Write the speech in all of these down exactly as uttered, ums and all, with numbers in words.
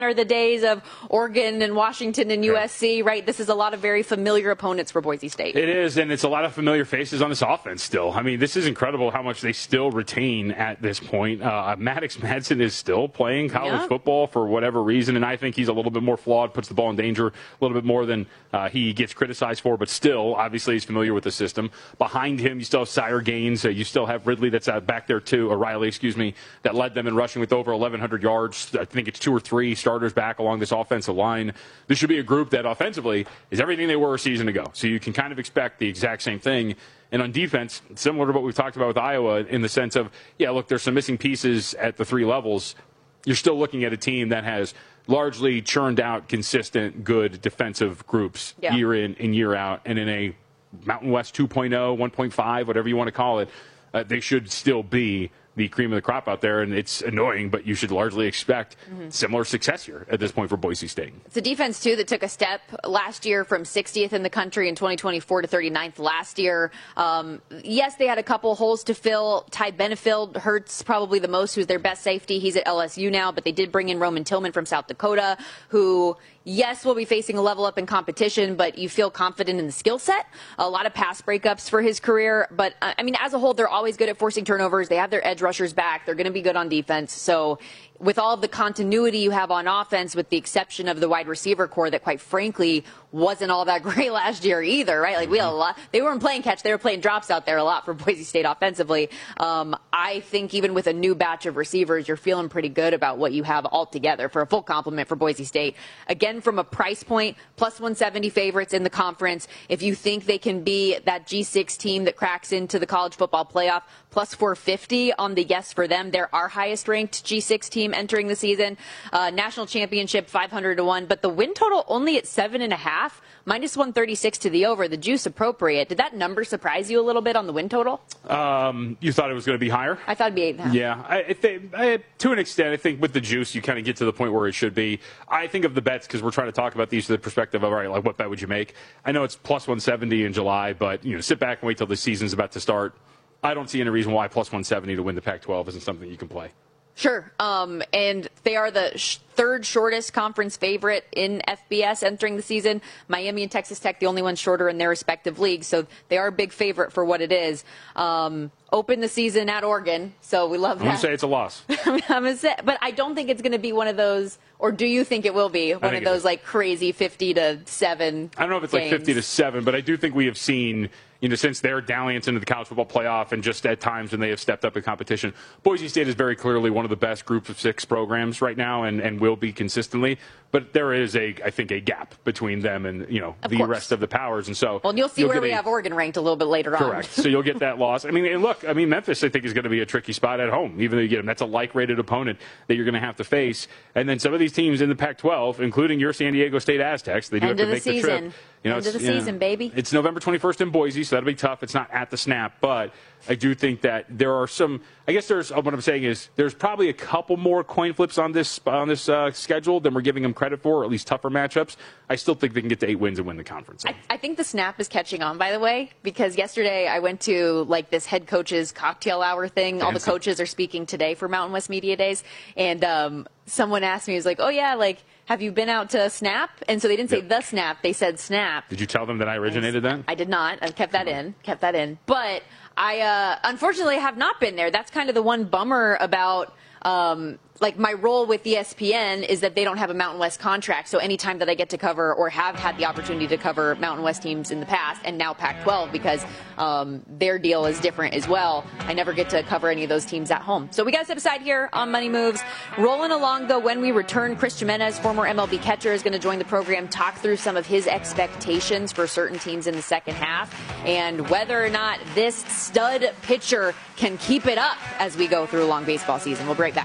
are the days of Oregon and Washington and U S C, right? This is a lot of very familiar opponents for Boise State. It is, and it's a lot of familiar faces on this offense still. I mean, this is incredible how much they still retain at this point. Uh, Maddox Madsen is still playing college yep. football for whatever reason, and I think he's a little bit more flawed, puts the ball in danger a little bit more than uh, he gets criticized for, but still, obviously, he's familiar with the system. Behind him, you still have Sire Gaines. Uh, you still have Ridley that's uh, back there, too, or Riley, excuse me, that led them in rushing with over eleven hundred yards. I think it's two or three starters back along this offensive line. This should be a group that offensively is everything they were a season ago. So you can kind of expect the exact same thing. And on defense, similar to what we've talked about with Iowa in the sense of, yeah, look, there's some missing pieces at the three levels. You're still looking at a team that has largely churned out consistent, good defensive groups yeah. year in and year out. And in a Mountain West two point oh, one point five, whatever you want to call it, uh, they should still be the cream of the crop out there, and it's annoying, but you should largely expect mm-hmm. similar success here at this point for Boise State. It's a defense, too, that took a step last year from sixtieth in the country in twenty twenty-four to thirty-ninth last year. Um, yes, they had a couple holes to fill. Ty Benefield hurts probably the most, who's their best safety. He's at L S U now, but they did bring in Roman Tillman from South Dakota, who, yes, will be facing a level up in competition, but you feel confident in the skill set. A lot of pass breakups for his career, but, uh, I mean, as a whole, they're always good at forcing turnovers. They have their edge rushers back. They're going to be good on defense. So with all of the continuity you have on offense, with the exception of the wide receiver core that, quite frankly, wasn't all that great last year either, right? Like, we had a lot. They weren't playing catch. They were playing drops out there a lot for Boise State offensively. Um, I think even with a new batch of receivers, you're feeling pretty good about what you have altogether for a full complement for Boise State. Again, from a price point, plus one seventy favorites in the conference. If you think they can be that G six team that cracks into the college football playoff, plus four fifty on the yes for them. They're our highest ranked G six team entering the season. Uh, national championship, five hundred to one, but the win total only at seven and a half, minus one thirty-six to the over. The juice appropriate. Did that number surprise you a little bit on the win total? Um, you thought it was going to be higher? I thought it'd be eight and a half. Yeah, I, I think, I, to an extent, I think with the juice, you kind of get to the point where it should be. I think of the bets, because we're trying to talk about these from the perspective of, all right, like, what bet would you make? I know it's plus one seventy in July, but, you know, sit back and wait till the season's about to start. I don't see any reason why plus one seventy to win the Pac twelve isn't something you can play. Sure. Um, and they are the sh- third shortest conference favorite in F B S entering the season. Miami and Texas Tech, the only ones shorter in their respective leagues. So they are a big favorite for what it is. Um, open the season at Oregon. So we love that. I'm going to say it's a loss. I'm gonna say, but I don't think it's going to be one of those, or do you think it will be one of those like crazy fifty to seven I don't know if it's games. like fifty to seven, but I do think we have seen, you know, since their dalliance into the college football playoff and just at times when they have stepped up in competition, Boise State is very clearly one of the best group of six programs right now and, and will be consistently. But there is, a, I think, a gap between them and, you know, of the course. rest of the powers. And so, well, and you'll see where we a, have Oregon ranked a little bit later correct. on. Correct. So you'll get that loss. I mean, and look, I mean, Memphis, I think, is going to be a tricky spot at home, even though you get them. That's a like-rated opponent that you're going to have to face. And then some of these teams in the Pac twelve, including your San Diego State Aztecs, they do End have to of make the, the season. trip. You know, End of the yeah, season, baby. It's November twenty-first in Boise, so that'll be tough. It's not at the snap, but I do think that there are some. I guess there's what I'm saying is there's probably a couple more coin flips on this on this uh, schedule than we're giving them credit for, or at least tougher matchups. I still think they can get to eight wins and win the conference. I, I think the snap is catching on, by the way, because yesterday I went to like this head coaches cocktail hour thing. Fancy. All the coaches are speaking today for Mountain West Media Days, and um, someone asked me, he was like, "Oh yeah, like." Have you been out to Snap? And so they didn't say yep. the Snap, they said Snap. Did you tell them that I originated that? I did not. I kept that in, kept that in. But I uh, unfortunately have not been there. That's kind of the one bummer about um, like my role with E S P N is that they don't have a Mountain West contract. So anytime that I get to cover or have had the opportunity to cover Mountain West teams in the past and now Pac twelve because um, their deal is different as well, I never get to cover any of those teams at home. So we got to set aside here on Money Moves. Rolling along, though, when we return, Chris Jimenez, former M L B catcher, is going to join the program, talk through some of his expectations for certain teams in the second half and whether or not this stud pitcher can keep it up as we go through a long baseball season. We'll be right back.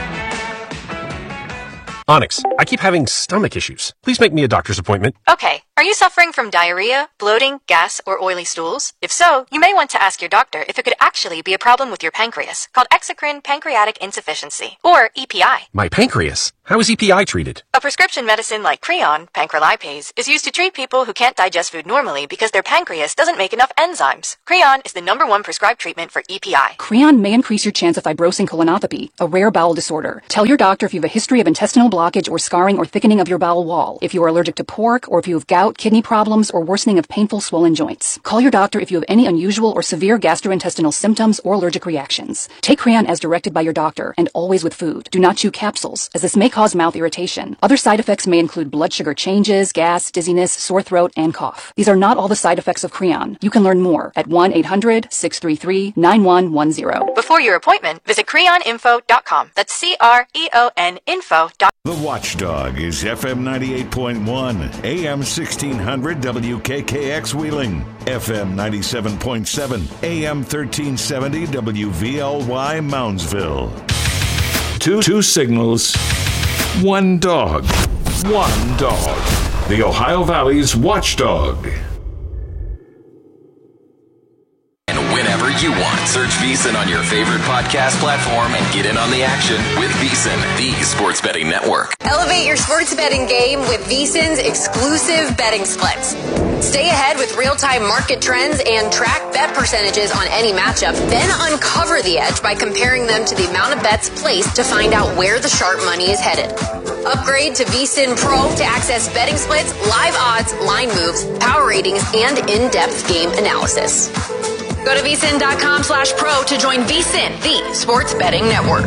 Onyx, I keep having stomach issues. Please make me a doctor's appointment. Okay. Are you suffering from diarrhea, bloating, gas, or oily stools? If so, you may want to ask your doctor if it could actually be a problem with your pancreas, called exocrine pancreatic insufficiency, or E P I. My pancreas? How is E P I treated? A prescription medicine like Creon, pancrelipase, is used to treat people who can't digest food normally because their pancreas doesn't make enough enzymes. Creon is the number one prescribed treatment for E P I. Creon may increase your chance of fibrosing colonopathy, a rare bowel disorder. Tell your doctor if you have a history of intestinal blockage or scarring or thickening of your bowel wall, if you are allergic to pork, or if you have gout, kidney problems, or worsening of painful swollen joints. Call your doctor if you have any unusual or severe gastrointestinal symptoms or allergic reactions. Take Creon as directed by your doctor, and always with food. Do not chew capsules, as this may cause mouth irritation. Other side effects may include blood sugar changes, gas, dizziness, sore throat, and cough. These are not all the side effects of Creon. You can learn more at one eight hundred six three three nine one one zero. Before your appointment, visit creon info dot com. That's C R E O N info dot com. The Watchdog is F M ninety-eight point one, A M sixteen hundred W K K X Wheeling, F M ninety-seven point seven, A M thirteen seventy W V L Y Moundsville. Two, two signals, one dog. One dog. The Ohio Valley's Watchdog. Whenever you want, search VEASAN on your favorite podcast platform and get in on the action with VEASAN, the sports betting network. Elevate your sports betting game with VEASAN's exclusive betting splits. Stay ahead with real-time market trends and track bet percentages on any matchup. Then uncover the edge by comparing them to the amount of bets placed to find out where the sharp money is headed. Upgrade to VEASAN Pro to access betting splits, live odds, line moves, power ratings, and in-depth game analysis. Go to VEASAN.com slash pro to join VEASAN, the sports betting network.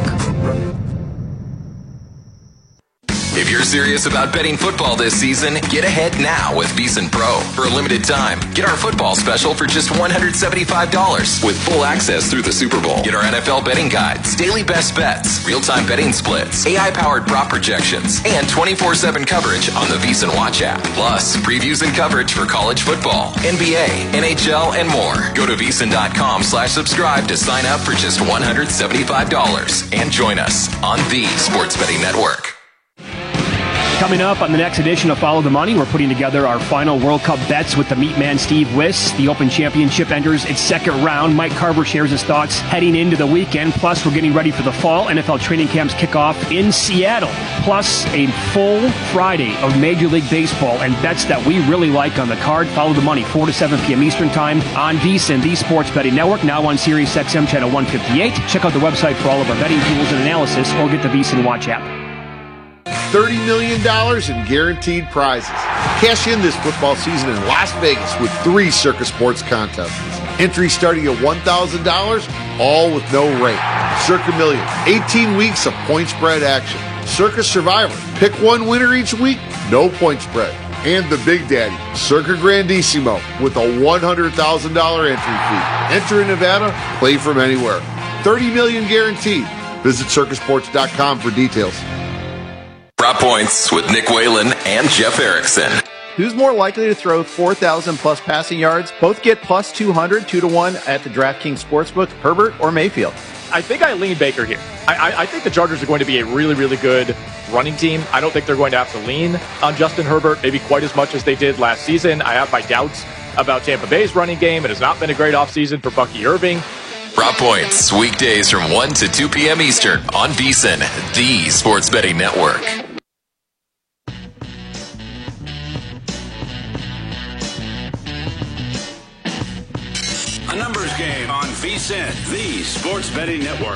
If you're serious about betting football this season, get ahead now with VEASAN Pro. For a limited time, get our football special for just one hundred seventy-five dollars with full access through the Super Bowl. Get our N F L betting guides, daily best bets, real-time betting splits, A I-powered prop projections, and twenty-four seven coverage on the VEASAN Watch app. Plus, previews and coverage for college football, N B A, N H L, and more. Go to VEASAN.com slash subscribe to sign up for just one hundred seventy-five dollars and join us on the Sports Betting Network. Coming up on the next edition of Follow the Money, we're putting together our final World Cup bets with the meat man Steve Wiss. The Open Championship enters its second round. Mike Carver shares his thoughts heading into the weekend. Plus, we're getting ready for the fall. N F L training camps kick off in Seattle. Plus, a full Friday of Major League Baseball and bets that we really like on the card. Follow the Money, four to seven p.m. Eastern Time on VEASAN, the Sports Betting Network, now on Sirius X M Channel one fifty-eight. Check out the website for all of our betting tools and analysis, or get the VEASAN Watch app. thirty million dollars in guaranteed prizes. Cash in this football season in Las Vegas with three Circa Sports contests. Entry starting at one thousand dollars, all with no rate. Circa Million, eighteen weeks of point spread action. Circa Survivor, pick one winner each week, no point spread. And the Big Daddy, Circa Grandissimo, with a one hundred thousand dollars entry fee. Enter in Nevada, play from anywhere. thirty million dollars guaranteed. Visit circa sports dot com for details. Prop Points with Nick Whalen and Jeff Erickson. Who's more likely to throw four thousand plus passing yards? Both get plus two hundred, two to one at the DraftKings Sportsbook, Herbert or Mayfield. I think I lean Baker here. I, I, I think the Chargers are going to be a really, really good running team. I don't think they're going to have to lean on Justin Herbert maybe quite as much as they did last season. I have my doubts about Tampa Bay's running game. It has not been a great offseason for Bucky Irving. Prop Points, weekdays from one to two p.m. Eastern on VEASAN, the Sports Betting Network. A numbers game on VEASAN, the Sports Betting Network.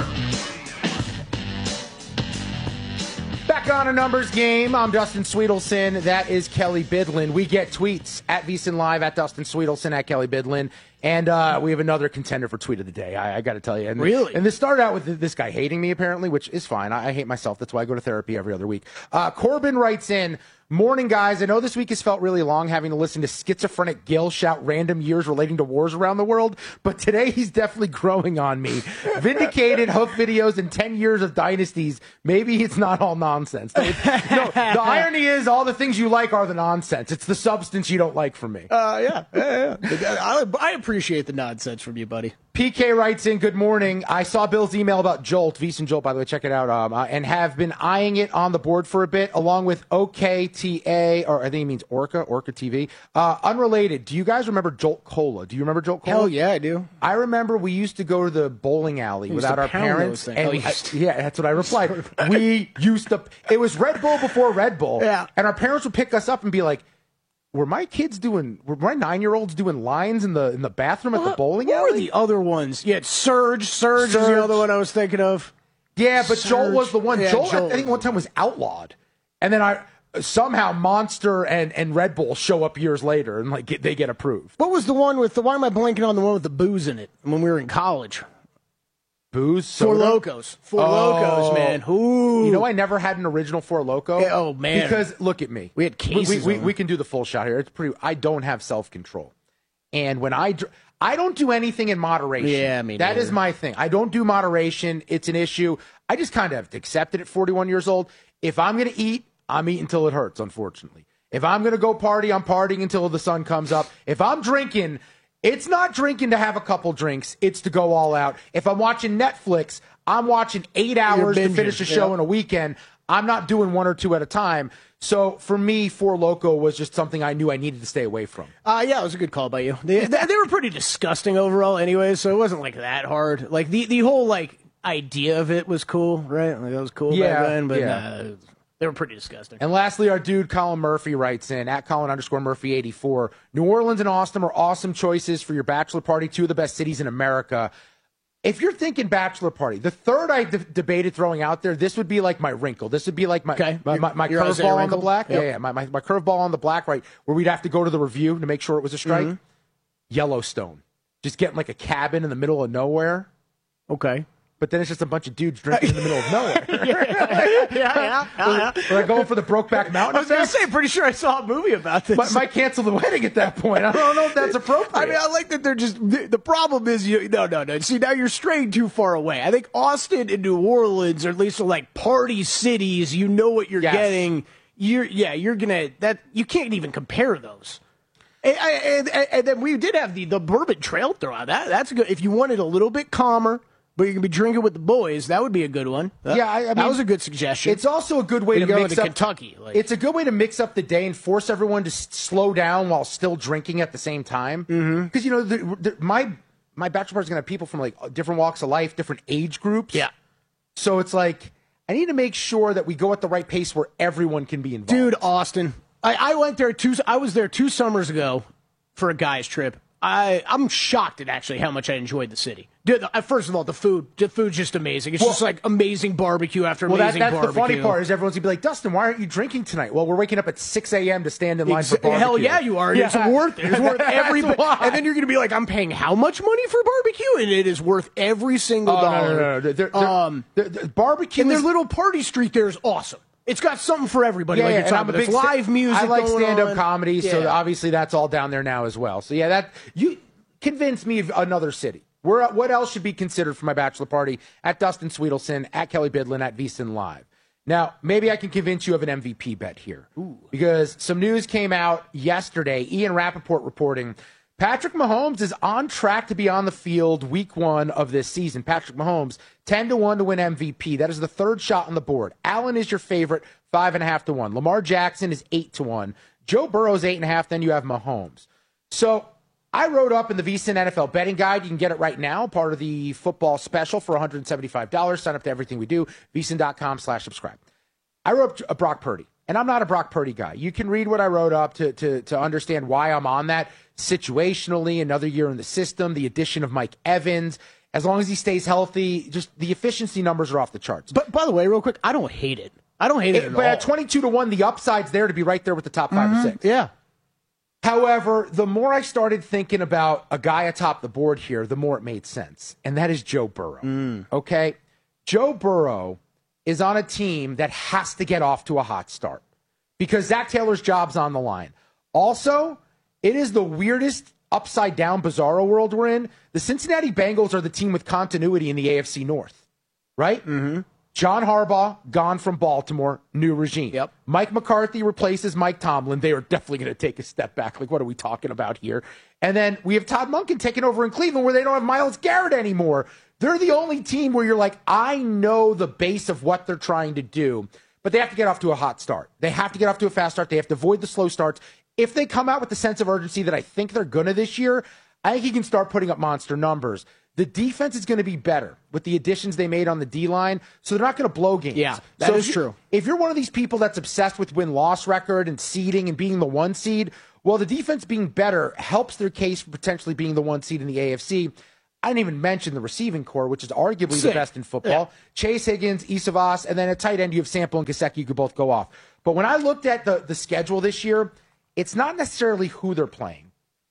Back on a numbers game. I'm Dustin Sweetelson. That is Kelly Bidlin. We get tweets at VEASAN Live, at Dustin Sweetelson, at Kelly Bidlin. And uh, we have another contender for tweet of the day, I, I got to tell you. And, really? And this started out with this guy hating me, apparently, which is fine. I, I hate myself. That's why I go to therapy every other week. Uh, Corbin writes in, morning, guys. I know this week has felt really long having to listen to schizophrenic Gil shout random years relating to wars around the world, but today he's definitely growing on me. Vindicated, Hook videos, and ten years of dynasties. Maybe it's not all nonsense. No, no, the irony is all the things you like are the nonsense. It's the substance you don't like from me. Uh, yeah, yeah, yeah. I, I appreciate the nonsense from you, buddy. P K writes in, good morning. I saw Bill's email about Jolt, VEASAN Jolt, by the way, check it out, um, uh, and have been eyeing it on the board for a bit, along with OK T A, or I think he means Orca, Orca T V. Uh, unrelated, do you guys remember Jolt Cola? Do you remember Jolt Cola? Hell yeah, I do. I remember we used to go to the bowling alley We used without to our pound parents. those things. And Oh, I- you- yeah, that's what I replied. We used to, it was Red Bull before Red Bull. Yeah. And our parents would pick us up and be like, were my kids doing, were my nine-year-olds doing lines in the in the bathroom at the bowling What alley? were the other ones? Yeah, Surge. Surge, is Surge. the other one I was thinking of. Yeah, but Joel Surge. was the one. Yeah, Joel, Joel. I think one time was outlawed, and then I somehow Monster and, and Red Bull show up years later and like get, they get approved. What was the one with the? Why am I blanking on the one with the booze in it? When we were in college, Booze, Four soda? Locos, Four Oh. Locos, man. Ooh, You know, I never had an original Four Loco. Yeah, oh, man. Because look at me, We had we, cases we, of we, we can do the full shot here. It's pretty. I don't have self control, and when I dr- I don't do anything in moderation. Yeah, me That neither. is my thing. I don't do moderation. It's an issue. I just kind of accepted at forty-one years old. If I'm going to eat, I'm eating until it hurts, unfortunately. If I'm going to go party, I'm partying until the sun comes up. If I'm drinking, it's not drinking to have a couple drinks. It's to go all out. If I'm watching Netflix, I'm watching eight hours to binging, finish a show yeah. in a weekend. I'm not doing one or two at a time. So for me, Four Loko was just something I knew I needed to stay away from. Uh, yeah, it was a good call by you. They, they, they were pretty disgusting overall, anyway, so it wasn't like that hard. Like the the whole like idea of it was cool, right? Like that was cool Yeah, back then, but yeah. uh, they were pretty disgusting. And lastly, our dude Colin Murphy writes in, at Colin underscore Murphy eighty-four. New Orleans and Austin are awesome choices for your bachelor party, two of the best cities in America. If you're thinking bachelor party, the third I de- debated throwing out there, this would be like my wrinkle. This would be like my Okay. my, my, my Your Isaiah curveball on the wrinkle? black. Yep. Yeah, yeah, my, my, my curveball on the black, right, where we'd have to go to the review to make sure it was a strike. Mhm. Yellowstone. Just getting like a cabin in the middle of nowhere. Okay. But then it's just a bunch of dudes drinking in the middle of nowhere. yeah, yeah, yeah. We're like going for the Brokeback Mountain. I was going to say, I'm pretty sure I saw a movie about this. Might, might cancel the wedding at that point. I don't know if that's appropriate. I mean, I like that they're just. The, the problem is, you no, no, no. See, now you're straying too far away. I think Austin and New Orleans, or at least are like party cities. You know what you're Yes. getting. You're, yeah, you're gonna that. You can't even compare those. And, and, and, and then we did have the the Bourbon Trail throughout. That that's good. If you wanted a little bit calmer, but you can be drinking with the boys, that would be a good one. That, Yeah, I- I that meing, was a good suggestion. It's also a good way When to you go mix into up Kentucky. Like, It's a good way to mix up the day and force everyone to s- slow down while still drinking at the same time. Because Mm-hmm. you know, the, the, my my bachelor party is going to have people from like different walks of life, different age groups. yeah. So it's like I need to make sure that we go at the right pace where everyone can be involved. Dude, Austin. I, I went there two. I was there two summers ago for a guy's trip. I I'm shocked at actually how much I enjoyed the city. Dude, the, uh, first of all, the food. The food's just amazing. It's Well- just like amazing barbecue after Well, that, amazing that's barbecue. the funny part is everyone's gonna be like, Dustin, why aren't you drinking tonight? Well, we're waking up at six a.m. to stand in line Ex- for barbecue. Hell yeah, you are. And It's Yeah. worth it. It's worth That's every bit. why. And then you're going to be like, I'm paying how much money for barbecue? And it is worth every single Oh, no, dollar. no, no, no. They're- they're- um, they're- they're- barbecue and their is- little party street there is awesome. It's got something for everybody. Yeah, like yeah, you're and talking I'm a about. big There's sta- live music. I like going stand-up on. comedy, so Yeah. obviously that's all down there now as well. So yeah, that you convinced me of another city. Where what else should be considered for my bachelor party? At Dustin Sweetelson, at Kelly Bidlin, at VSiN Live. Now, maybe I can convince you of an M V P bet here. Ooh. Because some news came out yesterday. Ian Rappaport reporting Patrick Mahomes is on track to be on the field week one of this season. Patrick Mahomes, ten to one to win M V P. That is the third shot on the board. Allen is your favorite, five and a half to one. Lamar Jackson is eight to one. Joe Burrow's eight and a half. Then you have Mahomes. So I wrote up in the VSiN N F L betting guide. You can get it right now, part of the football special for one hundred seventy-five dollars. Sign up to everything we do, VSiN.com slash subscribe. I wrote up a Brock Purdy, and I'm not a Brock Purdy guy. You can read what I wrote up to, to, to understand why I'm on that situationally, another year in the system, the addition of Mike Evans. As long as he stays healthy, just the efficiency numbers are off the charts. But by the way, real quick, I don't hate it. I don't hate it, It- at but all. at twenty-two to one, the upside's there to be right there with the top five Mhm. or six. Yeah. However, the more I started thinking about a guy atop the board here, the more it made sense. And that is Joe Burrow. Okay? Joe Burrow is on a team that has to get off to a hot start because Zach Taylor's job's on the line. Also, it is the weirdest upside down bizarro world we're in. The Cincinnati Bengals are the team with continuity in the A F C North, right? Mm-hmm. John Harbaugh, gone from Baltimore, new regime. Yep. Mike McCarthy replaces Mike Tomlin. They are definitely going to take a step back. Like, what are we talking about here? And then we have Todd Monken taking over in Cleveland where they don't have Myles Garrett anymore. They're the only team where you're like, I know the base of what they're trying to do. but they have to get off to a hot start. They have to get off to a fast start. They have to avoid the slow starts. If they come out with the sense of urgency that I think they're going to this year, I think he can start putting up monster numbers. The defense is going to be better with the additions they made on the D-line, so they're not going to blow games. Yeah, that so is if true. If you're one of these people that's obsessed with win-loss record and seeding and being the one seed, well, the defense being better helps their case for potentially being the one seed in the A F C. I didn't even mention the receiving core, which is arguably Sick. the best in football. Yeah. Chase Higgins, Isavas, and then at tight end you have Sample and Gesicki. You could both go off. But when I looked at the, the schedule this year, it's not necessarily who they're playing.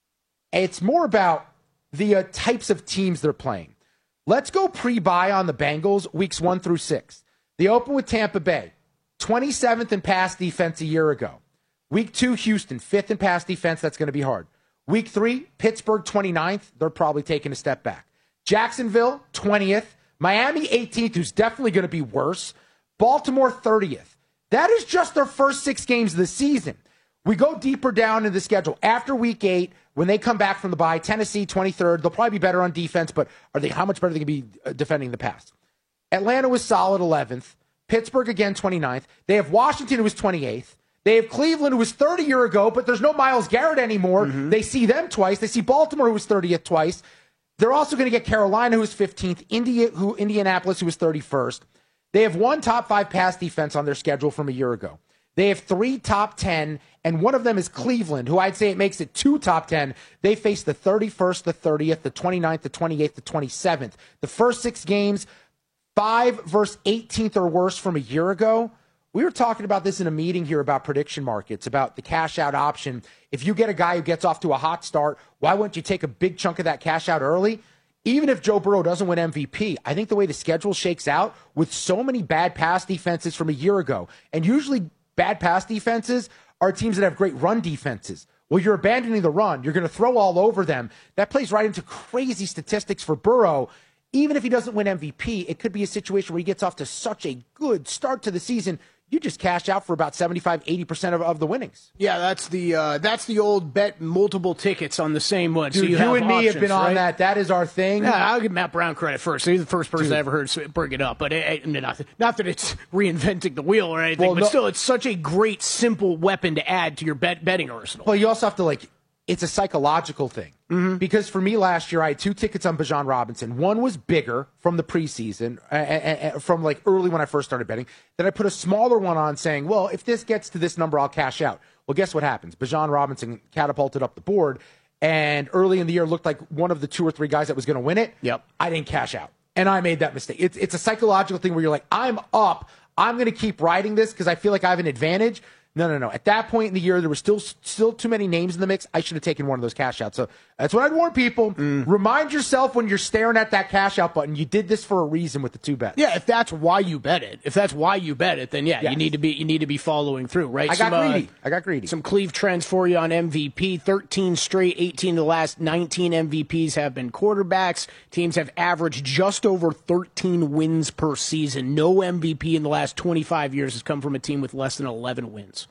It's more about the uh, types of teams they're playing. Let's go pre-bye on the Bengals, weeks one through six. They open with Tampa Bay, twenty-seventh in pass defense a year ago. Week two, Houston, fifth in pass defense. That's going to be hard. Week three, Pittsburgh, twenty-ninth. They're probably taking a step back. Jacksonville, twentieth. Miami, eighteenth, who's definitely going to be worse. Baltimore, thirtieth. That is just their first six games of the season. We go deeper down in the schedule. After week eight, when they come back from the bye, Tennessee, twenty-third. They'll probably be better on defense, but are they? How much better are they going to be defending the pass? Atlanta was solid, eleventh. Pittsburgh, again, twenty-ninth. They have Washington, who was twenty-eighth. They have Cleveland, who was third a year ago, but there's no Myles Garrett anymore. Mm-hmm. They see them twice. They see Baltimore, who was thirtieth twice. They're also going to get Carolina, who was fifteenth. India, who Indianapolis, who was thirty-first. They have one top five pass defense on their schedule from a year ago. They have three top ten, and one of them is Cleveland, who I'd say it makes it two top ten. They face the thirty-first, the thirtieth, the twenty-ninth, the twenty-eighth, the twenty-seventh. The first six games, five versus eighteenth or worse from a year ago. We were talking about this in a meeting here about prediction markets, about the cash out option. If you get a guy who gets off to a hot start, why wouldn't you take a big chunk of that cash out early? Even if Joe Burrow doesn't win M V P, I think the way the schedule shakes out with so many bad pass defenses from a year ago, and usually bad pass defenses are teams that have great run defenses. Well, you're abandoning the run. You're going to throw all over them. That plays right into crazy statistics for Burrow. Even if he doesn't win M V P, it could be a situation where he gets off to such a good start to the season, you just cash out for about seventy-five, eighty percent of, of the winnings. Yeah, that's the uh, that's the old bet multiple tickets on the same one. Dude, so you, you have and me options, have been right? on that. That is our thing. Yeah, I'll give Matt Brown credit first. He's the first person Dude. I ever heard bring it up. But it, it, not, not that it's reinventing the wheel or anything, Well, but no, still, it's such a great, simple weapon to add to your bet, betting arsenal. Well, you also have to, like, it's a psychological thing. Mm-hmm. Because for me last year, I had two tickets on Bijan Robinson. One was bigger from the preseason, uh, uh, uh, from like early when I first started betting. Then I put a smaller one on saying, well, if this gets to this number, I'll cash out. Well, guess what happens? Bijan Robinson catapulted up the board, and early in the year looked like one of the two or three guys that was going to win it. Yep. I didn't cash out, and I made that mistake. It's, it's a psychological thing where you're like, I'm up. I'm going to keep riding this because I feel like I have an advantage. No, no, no. At that point in the year, there were still still too many names in the mix. I should have taken one of those cash outs. So that's what I'd warn people. Mm. Remind yourself when you're staring at that cash out button, you did this for a reason with the two bets. Yeah, if that's why you bet it, if that's why you bet it, then yeah, yes. you need to be you need to be following through, right? I got some, greedy. Uh, I got greedy. Some Cleve trends for you on M V P. thirteen straight, eighteen of the last nineteen M V Ps have been quarterbacks. Teams have averaged just over thirteen wins per season. No M V P in the last twenty-five years has come from a team with less than eleven wins.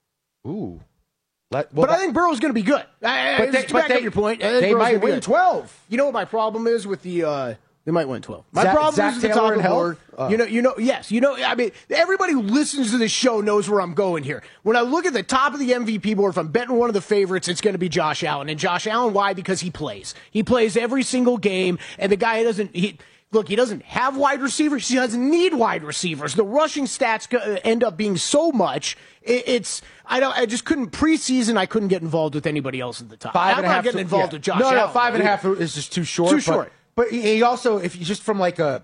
Ooh. Let, well, but I think Burrow's going to be good. I, but they, to but back they, up your point, they might win twelve. You know what my problem is with the uh, they might win twelve. My Zach, problem Zach is the Taylor top of the board. Oh. You know, you know, yes, you know. I mean, everybody who listens to this show knows where I'm going here. When I look at the top of the M V P board, if I'm betting one of the favorites, it's going to be Josh Allen. And Josh Allen, why? Because he plays. He plays every single game, and the guy doesn't. He, Look, he doesn't have wide receivers. He doesn't need wide receivers. The rushing stats end up being so much. It's I don't. I just couldn't preseason. I couldn't get involved with anybody else at the top. Five I'm and a not half. getting involved yeah. with Josh no, Allen. No, five and a half is just too short. Too but, short. But he also, if you just from like a,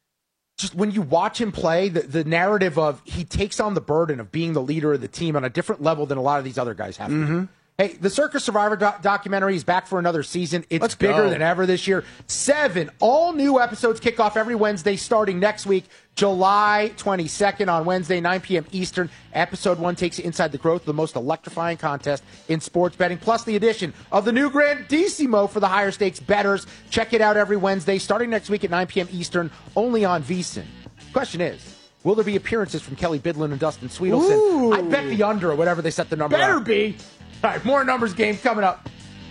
just when you watch him play, the, the narrative of he takes on the burden of being the leader of the team on a different level than a lot of these other guys have. Mm-hmm. Hey, the Circus Survivor doc- documentary is back for another season. It's Let's bigger go. than ever this year. Seven all-new episodes kick off every Wednesday starting next week, July twenty-second on Wednesday, nine p.m. Eastern. Episode one takes you inside the growth of the most electrifying contest in sports betting, plus the addition of the new Grandissimo for the higher stakes bettors. Check it out every Wednesday starting next week at nine p.m. Eastern, only on VSiN. Question is, will there be appearances from Kelly Bidlin and Dustin Sweetelson? Ooh. I bet the under or whatever they set the number Better at. be. All right, more numbers game coming up.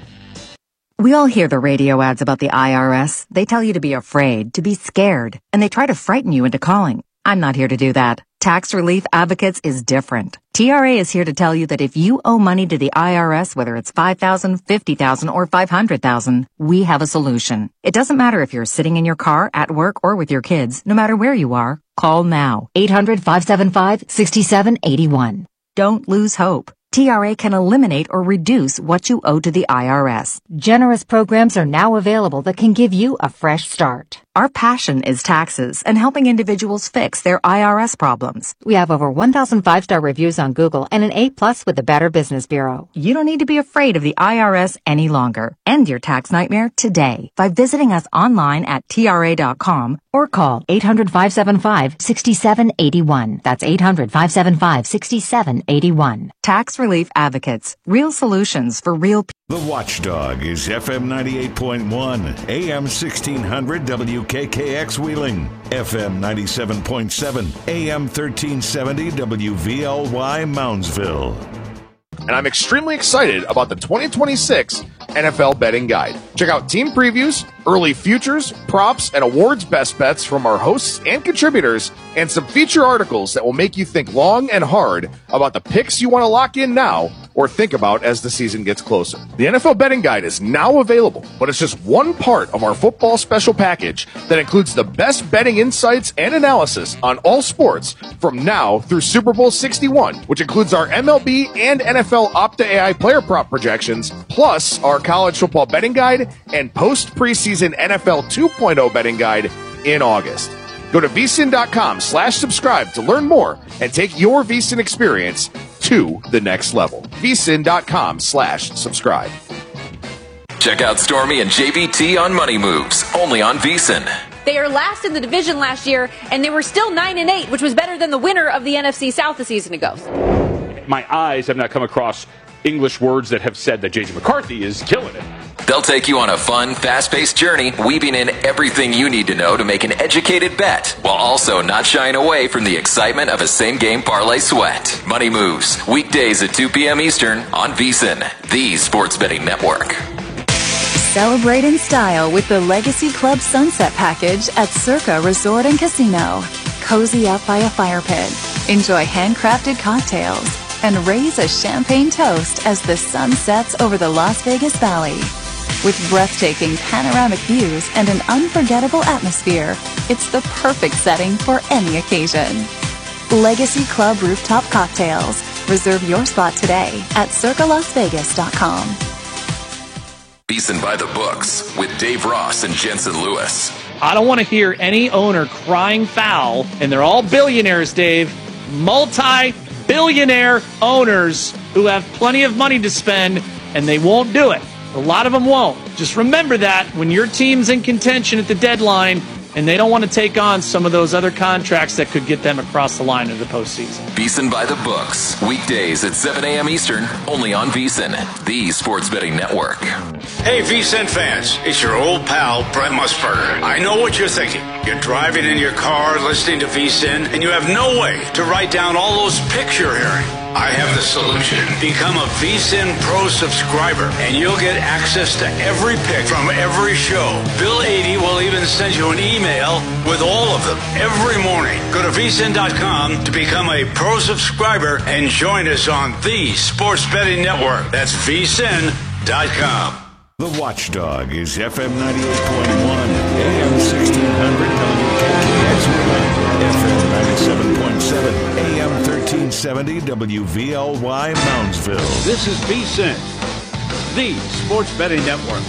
We all hear the radio ads about the I R S. They tell you to be afraid, to be scared, and they try to frighten you into calling. I'm not here to do that. Tax Relief Advocates is different. T R A is here to tell you that if you owe money to the I R S, whether it's five thousand dollars, fifty thousand dollars, or five hundred thousand dollars, we have a solution. It doesn't matter if you're sitting in your car, at work, or with your kids. No matter where you are, call now. eight hundred, five seven five, six seven eight one. Don't lose hope. T R A can eliminate or reduce what you owe to the I R S. Generous programs are now available that can give you a fresh start. Our passion is taxes and helping individuals fix their I R S problems. We have over one thousand five-star reviews on Google and an A plus with the Better Business Bureau. You don't need to be afraid of the I R S any longer. End your tax nightmare today by visiting us online at T R A dot com or call eight hundred, five seven five, six seven eight one. That's eight hundred, five seven five, six seven eight one. Tax Relief Advocates. Real solutions for real people. The Watchdog is F M ninety-eight point one, A M sixteen hundred W K K X Wheeling, F M ninety-seven point seven, A M thirteen seventy W V L Y Moundsville. And I'm extremely excited about the twenty twenty-six N F L Betting Guide. Check out team previews, early futures, props, and awards best bets from our hosts and contributors, and some feature articles that will make you think long and hard about the picks you want to lock in now or think about as the season gets closer. The N F L Betting Guide is now available, but it's just one part of our football special package that includes the best betting insights and analysis on all sports from now through Super Bowl sixty-one, which includes our M L B and N F L Opta A I player prop projections, plus our college football betting guide and post-preseason N F L two point oh betting guide in August. Go to V S I N dot com slash subscribe to learn more and take your V S I N experience to the next level. V S I N dot com slash subscribe. Check out Stormy and J V T on Money Moves, only on V S I N. They are last in the division last year, and they were still nine and eight, which was better than the winner of the N F C South a season ago. My eyes have not come across English words that have said that J J McCarthy is killing it. They'll take you on a fun, fast-paced journey, weaving in everything you need to know to make an educated bet, while also not shying away from the excitement of a same-game parlay sweat. Money Moves, weekdays at two p.m. Eastern on V S I N, the sports betting network. Celebrate in style with the Legacy Club Sunset Package at Circa Resort and Casino. Cozy up by a fire pit, enjoy handcrafted cocktails, and raise a champagne toast as the sun sets over the Las Vegas Valley. With breathtaking panoramic views and an unforgettable atmosphere, it's the perfect setting for any occasion. Legacy Club Rooftop Cocktails. Reserve your spot today at circa las vegas dot com. V S I N by the books with Dave Ross and Jensen Lewis. I don't want to hear any owner crying foul, and they're all billionaires, Dave. Multi-billionaire owners who have plenty of money to spend, and they won't do it. A lot of them won't. Just remember that when your team's in contention at the deadline and they don't want to take on some of those other contracts that could get them across the line in the postseason. V S I N by the books, weekdays at seven a.m. Eastern, only on V S I N, the sports betting network. Hey, V S I N fans, it's your old pal, Brent Musburger. I know what you're thinking. You're driving in your car, listening to V S I N, and you have no way to write down all those picks you're hearing. I have the solution. Become a V S I N Pro subscriber, and you'll get access to every pick from every show. Bill eighty will even send you an email with all of them every morning. Go to V S I N dot com to become a Pro subscriber and join us on the Sports Betting Network. That's V S I N dot com. The Watchdog is F M ninety-eight point one, A M sixteen hundred W K K X F M ninety-seven point seven, A M thirteen seventy W V L Y Moundsville. This is V S I N, the Sports Betting Network.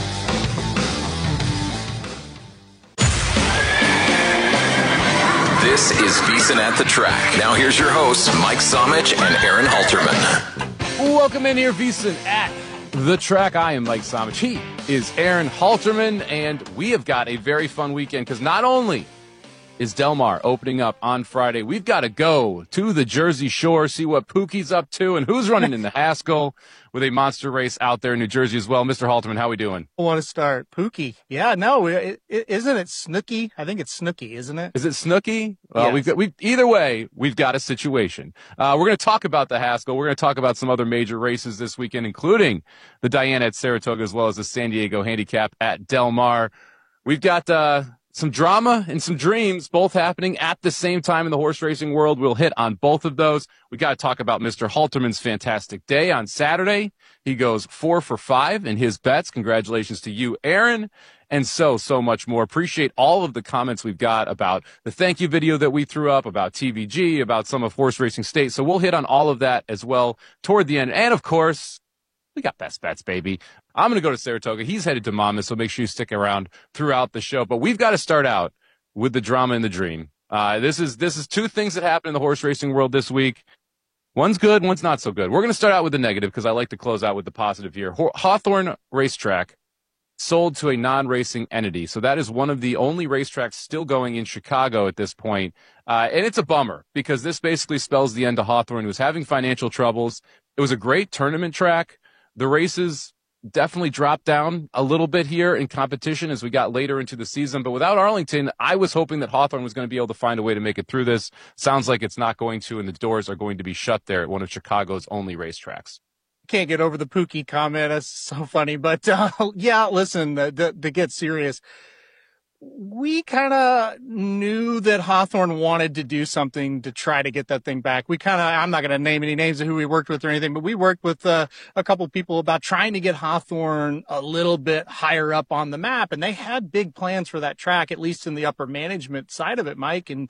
This is V S I N at the Track. Now here's your hosts, Mike Somich and Aaron Halterman. Welcome in here, V S I N at the Track. I am Mike Somich. He is Aaron Halterman, and we have got a very fun weekend because not only is Del Mar opening up on Friday, we've got to go to the Jersey Shore, see what Pookie's up to and who's running in the Haskell with a monster race out there in New Jersey as well. Mister Halterman, how we doing? I want to start. Pookie. Yeah, no, it, it, isn't it Snooki? I think it's Snooki, isn't it? Is it Snooki? Well, yes. we've got, we either way, we've got a situation. Uh, we're going to talk about the Haskell. We're going to talk about some other major races this weekend, including the Diana at Saratoga as well as the San Diego Handicap at Del Mar. We've got, uh, some drama and some dreams both happening at the same time in the horse racing world. We'll hit on both of those. We got to talk about Mister Halterman's fantastic day on Saturday. He goes four for five in his bets. Congratulations to you, Aaron. And so, so much more. Appreciate all of the comments we've got about the thank you video that we threw up, about T V G, about some of Horse Racing State. So we'll hit on all of that as well toward the end. And of course, we got best bets, baby. I'm going to go to Saratoga. He's headed to Monmouth, so make sure you stick around throughout the show. But we've got to start out with the drama and the dream. Uh, this is this is two things that happened in the horse racing world this week. One's good, one's not so good. We're going to start out with the negative because I like to close out with the positive here. Hawthorne Racetrack sold to a non-racing entity. So that is one of the only racetracks still going in Chicago at this point. Uh, and it's a bummer because this basically spells the end to Hawthorne, who was having financial troubles. It was a great tournament track. The races definitely dropped down a little bit here in competition as we got later into the season. But without Arlington, I was hoping that Hawthorne was going to be able to find a way to make it through this. Sounds like it's not going to, and the doors are going to be shut there at one of Chicago's only racetracks. Can't get over the Pookie comment. That's so funny. But uh, yeah, listen, to, to, to get serious, we kind of knew that Hawthorne wanted to do something to try to get that thing back. We kind of, I'm not going to name any names of who we worked with or anything, but we worked with uh, a couple of people about trying to get Hawthorne a little bit higher up on the map. And they had big plans for that track, at least in the upper management side of it, Mike. And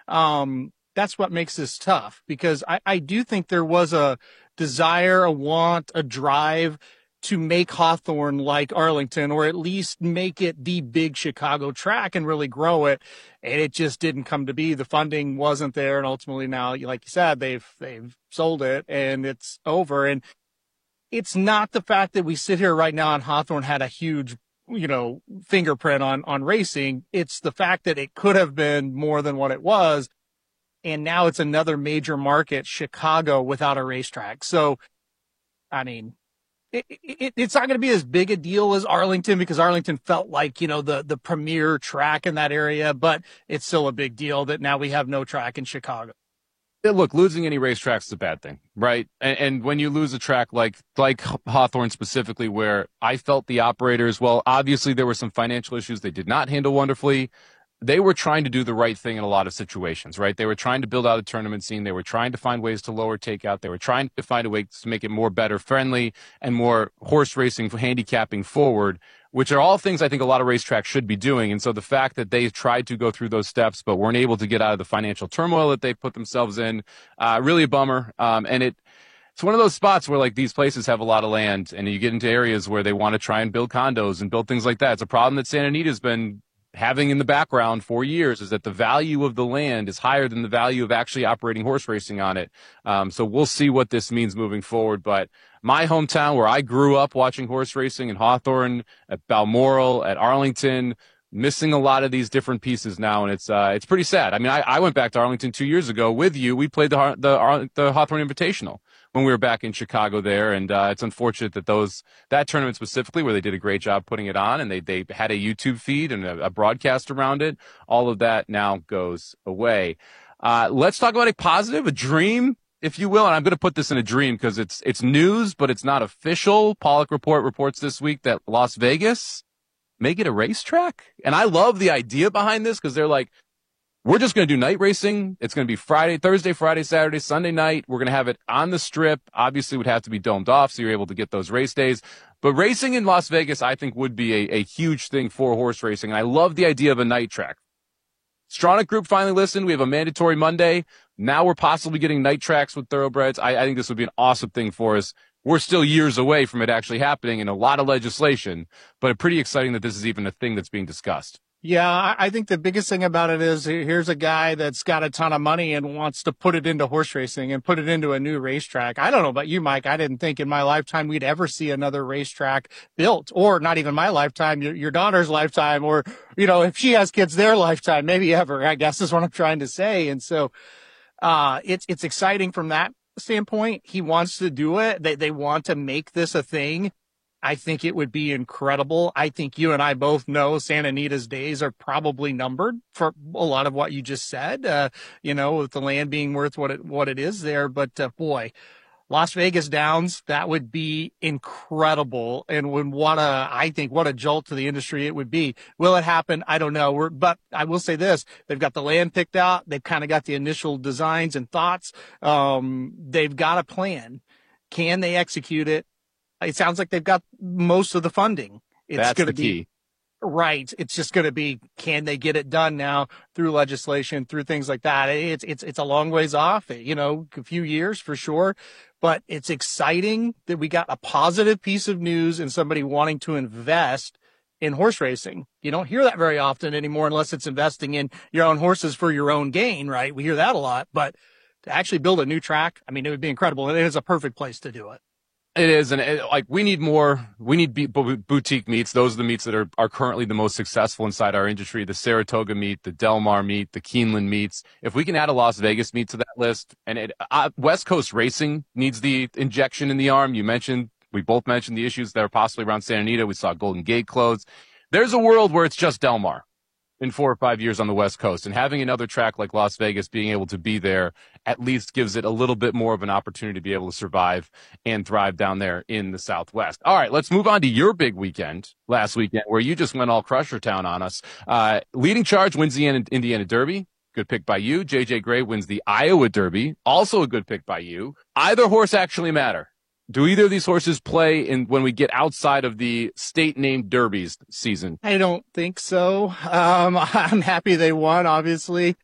um, that's what makes this tough, because I, I do think there was a desire, a want, a drive to make Hawthorne like Arlington, or at least make it the big Chicago track and really grow it. And it just didn't come to be. The funding wasn't there. And ultimately now, like you said, they've, they've sold it and it's over. And it's not the fact that we sit here right now and Hawthorne had a huge, you know, fingerprint on, on racing. It's the fact that it could have been more than what it was. And now it's another major market, Chicago, without a racetrack. So, I mean, it, it, it's not going to be as big a deal as Arlington, because Arlington felt like, you know, the, the premier track in that area, but it's still a big deal that now we have no track in Chicago. Yeah, look, losing any racetracks is a bad thing, right? And, and when you lose a track like like Hawthorne specifically, where I felt the operators, well, obviously there were some financial issues they did not handle wonderfully. They were trying to do the right thing in a lot of situations, right? They were trying to build out a tournament scene. They were trying to find ways to lower takeout. They were trying to find a way to make it more better friendly and more horse racing for handicapping forward, which are all things I think a lot of racetracks should be doing. And so the fact that they tried to go through those steps but weren't able to get out of the financial turmoil that they put themselves in, uh, really a bummer. Um, and it, it's one of those spots where like these places have a lot of land and you get into areas where they want to try and build condos and build things like that. It's a problem that Santa Anita's been having in the background for years, is that the value of the land is higher than the value of actually operating horse racing on it. Um, so we'll see what this means moving forward. But my hometown, where I grew up watching horse racing in Hawthorne, at Balmoral, at Arlington, missing a lot of these different pieces now, and it's uh, it's pretty sad. I mean, I, I went back to Arlington two years ago with you. We played the the, the Hawthorne Invitational when we were back in Chicago there, and uh, it's unfortunate that those that tournament specifically, where they did a great job putting it on, and they they had a YouTube feed and a, a broadcast around it, all of that now goes away. Uh, let's talk about a positive, a dream, if you will, and I'm going to put this in a dream because it's it's news, but it's not official. Pollock Report reports this week that Las Vegas make it a racetrack, and I love the idea behind this because they're like, we're just going to do night racing. It's going to be Friday, Thursday, Friday, Saturday, Sunday night. We're going to have it on the strip. Obviously, it would have to be domed off, so you're able to get those race days. But racing in Las Vegas, I think, would be a, a huge thing for horse racing. And I love the idea of a night track. Stronach Group finally listened. We have a mandatory Monday. Now we're possibly getting night tracks with thoroughbreds. I, I think this would be an awesome thing for us. We're still years away from it actually happening in a lot of legislation, but pretty exciting that this is even a thing that's being discussed. Yeah, I think the biggest thing about it is here's a guy that's got a ton of money and wants to put it into horse racing and put it into a new racetrack. I don't know about you, Mike. I didn't think in my lifetime we'd ever see another racetrack built, or not even my lifetime, your, your daughter's lifetime, or, you know, if she has kids, their lifetime, maybe ever, I guess is what I'm trying to say. And so, uh, it's, it's exciting from that standpoint. He wants to do it. They, they want to make this a thing. I think it would be incredible. I think you and I both know Santa Anita's days are probably numbered for a lot of what you just said, uh, you know, with the land being worth what it, what it is there. But uh, boy, Las Vegas Downs, that would be incredible. And would what a, I think what a jolt to the industry it would be. Will it happen? I don't know. We're, but I will say this, they've got the land picked out. They've kind of got the initial designs and thoughts. Um, they've got a plan. Can they execute it? It sounds like they've got most of the funding. It's That's gonna the be, key. Right. It's just going to be, can they get it done now through legislation, through things like that? It's, it's, it's a long ways off, you know, a few years for sure, but it's exciting that we got a positive piece of news and somebody wanting to invest in horse racing. You don't hear that very often anymore unless it's investing in your own horses for your own gain, right? We hear that a lot, but to actually build a new track, I mean, it would be incredible. And it is a perfect place to do it. It is, and it, like we need more. We need b- b- boutique meets. Those are the meets that are, are currently the most successful inside our industry. The Saratoga meet, the Del Mar meet, the Keeneland meets. If we can add a Las Vegas meet to that list, and it, uh, West Coast racing needs the injection in the arm. You mentioned, we both mentioned the issues that are possibly around Santa Anita. We saw Golden Gate close. There's a world where it's just Del Mar in four or five years on the West Coast, and having another track like Las Vegas being able to be there at least gives it a little bit more of an opportunity to be able to survive and thrive down there in the Southwest. All right, let's move on to your big weekend last weekend where you just went all Crusher Town on us. Uh, Leading Charge wins the Indiana Derby. Good pick by you. J J Gray wins the Iowa Derby. Also a good pick by you. Either horse actually matter. Do either of these horses play in when we get outside of the state-named derbies season? I don't think so. Um, I'm happy they won, obviously.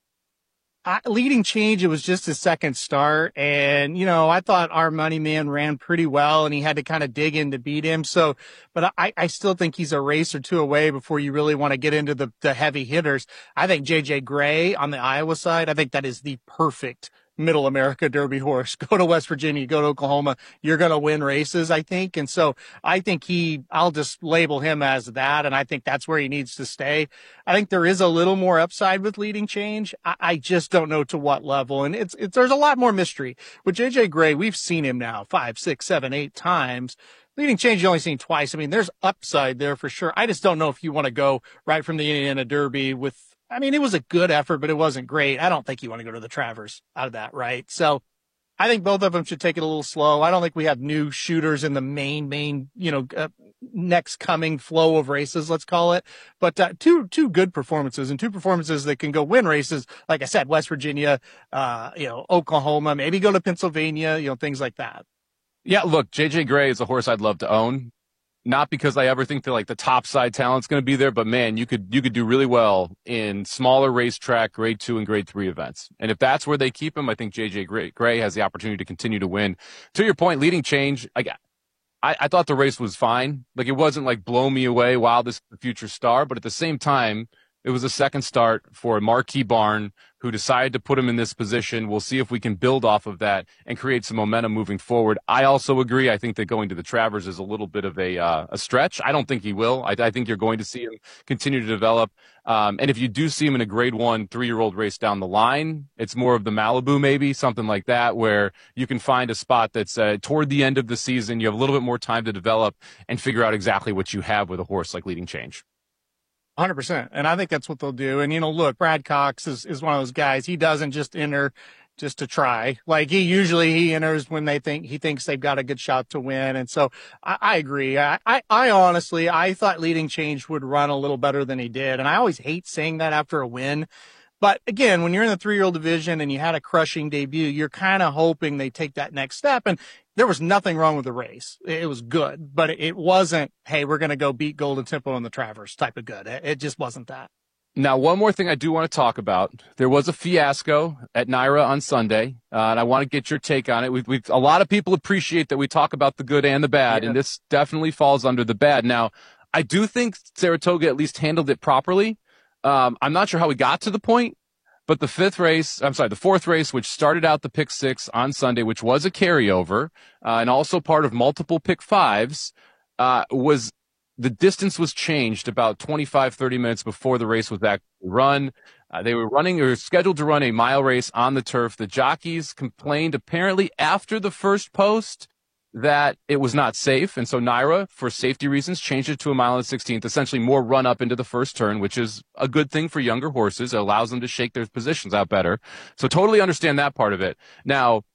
I, leading Change, it was just his second start. And, you know, I thought our money man ran pretty well and he had to kind of dig in to beat him. So, but I, I still think he's a race or two away before you really want to get into the, the heavy hitters. I think J J Gray on the Iowa side, I think that is the perfect Middle America Derby horse. Go to West Virginia, go to Oklahoma, you're going to win races, I think. And so I think he, I'll just label him as that. And I think that's where he needs to stay. I think there is a little more upside with Leading Change. I, I just don't know to what level. And it's, it's, there's a lot more mystery with J J Gray. We've seen him now five, six, seven, eight times. Leading Change, you only seen twice. I mean, there's upside there for sure. I just don't know if you want to go right from the Indiana Derby with, I mean, it was a good effort, but it wasn't great. I don't think you want to go to the Travers out of that, right? So I think both of them should take it a little slow. I don't think we have new shooters in the main, main, you know, uh, next coming flow of races, let's call it. But uh, two, two good performances and two performances that can go win races. Like I said, West Virginia, uh, you know, Oklahoma, maybe go to Pennsylvania, you know, things like that. Yeah, look, J J Gray is a horse I'd love to own. Not because I ever think that like the top side talent's going to be there, but man, you could you could do really well in smaller racetrack, grade two and grade three events. And if that's where they keep him, I think J J Gray, Gray has the opportunity to continue to win. To your point, Leading Change, I got. I, I thought the race was fine. Like it wasn't like blow me away. Wow, this is the future star. But at the same time, it was a second start for a marquee barn who decided to put him in this position. We'll see if we can build off of that and create some momentum moving forward. I also agree. I think that going to the Travers is a little bit of a uh, a stretch. I don't think he will. I, I think you're going to see him continue to develop. Um, and if you do see him in a grade one, three-year-old race down the line, it's more of the Malibu maybe, something like that, where you can find a spot that's uh, toward the end of the season. You have a little bit more time to develop and figure out exactly what you have with a horse like Leading Change. one hundred percent. And I think that's what they'll do. And, you know, look, Brad Cox is, is one of those guys. He doesn't just enter just to try. Like he usually he enters when they think he thinks they've got a good shot to win. And so I, I agree. I, I, I honestly, I thought Leading Change would run a little better than he did. And I always hate saying that after a win. But again, when you're in the three-year-old division and you had a crushing debut, you're kind of hoping they take that next step. And there was nothing wrong with the race. It was good, but it wasn't, hey, we're going to go beat Golden Temple in the Travers type of good. It just wasn't that. Now, one more thing I do want to talk about. There was a fiasco at Naira on Sunday, uh, and I want to get your take on it. We've, we've, a lot of people appreciate that we talk about the good and the bad, yeah. And this definitely falls under the bad. Now, I do think Saratoga at least handled it properly. Um, I'm not sure how we got to the point, but the fifth race, I'm sorry, the fourth race, which started out the pick six on Sunday, which was a carryover, uh, and also part of multiple pick fives, uh, was the distance was changed about twenty-five, thirty minutes before the race was actually run. Uh, they were running, or were scheduled to run a mile race on the turf. The jockeys complained apparently after the first post that it was not safe. And so Naira, for safety reasons, changed it to a mile and a sixteenth, essentially more run up into the first turn, which is a good thing for younger horses. It allows them to shake their positions out better. So totally understand that part of it. Now,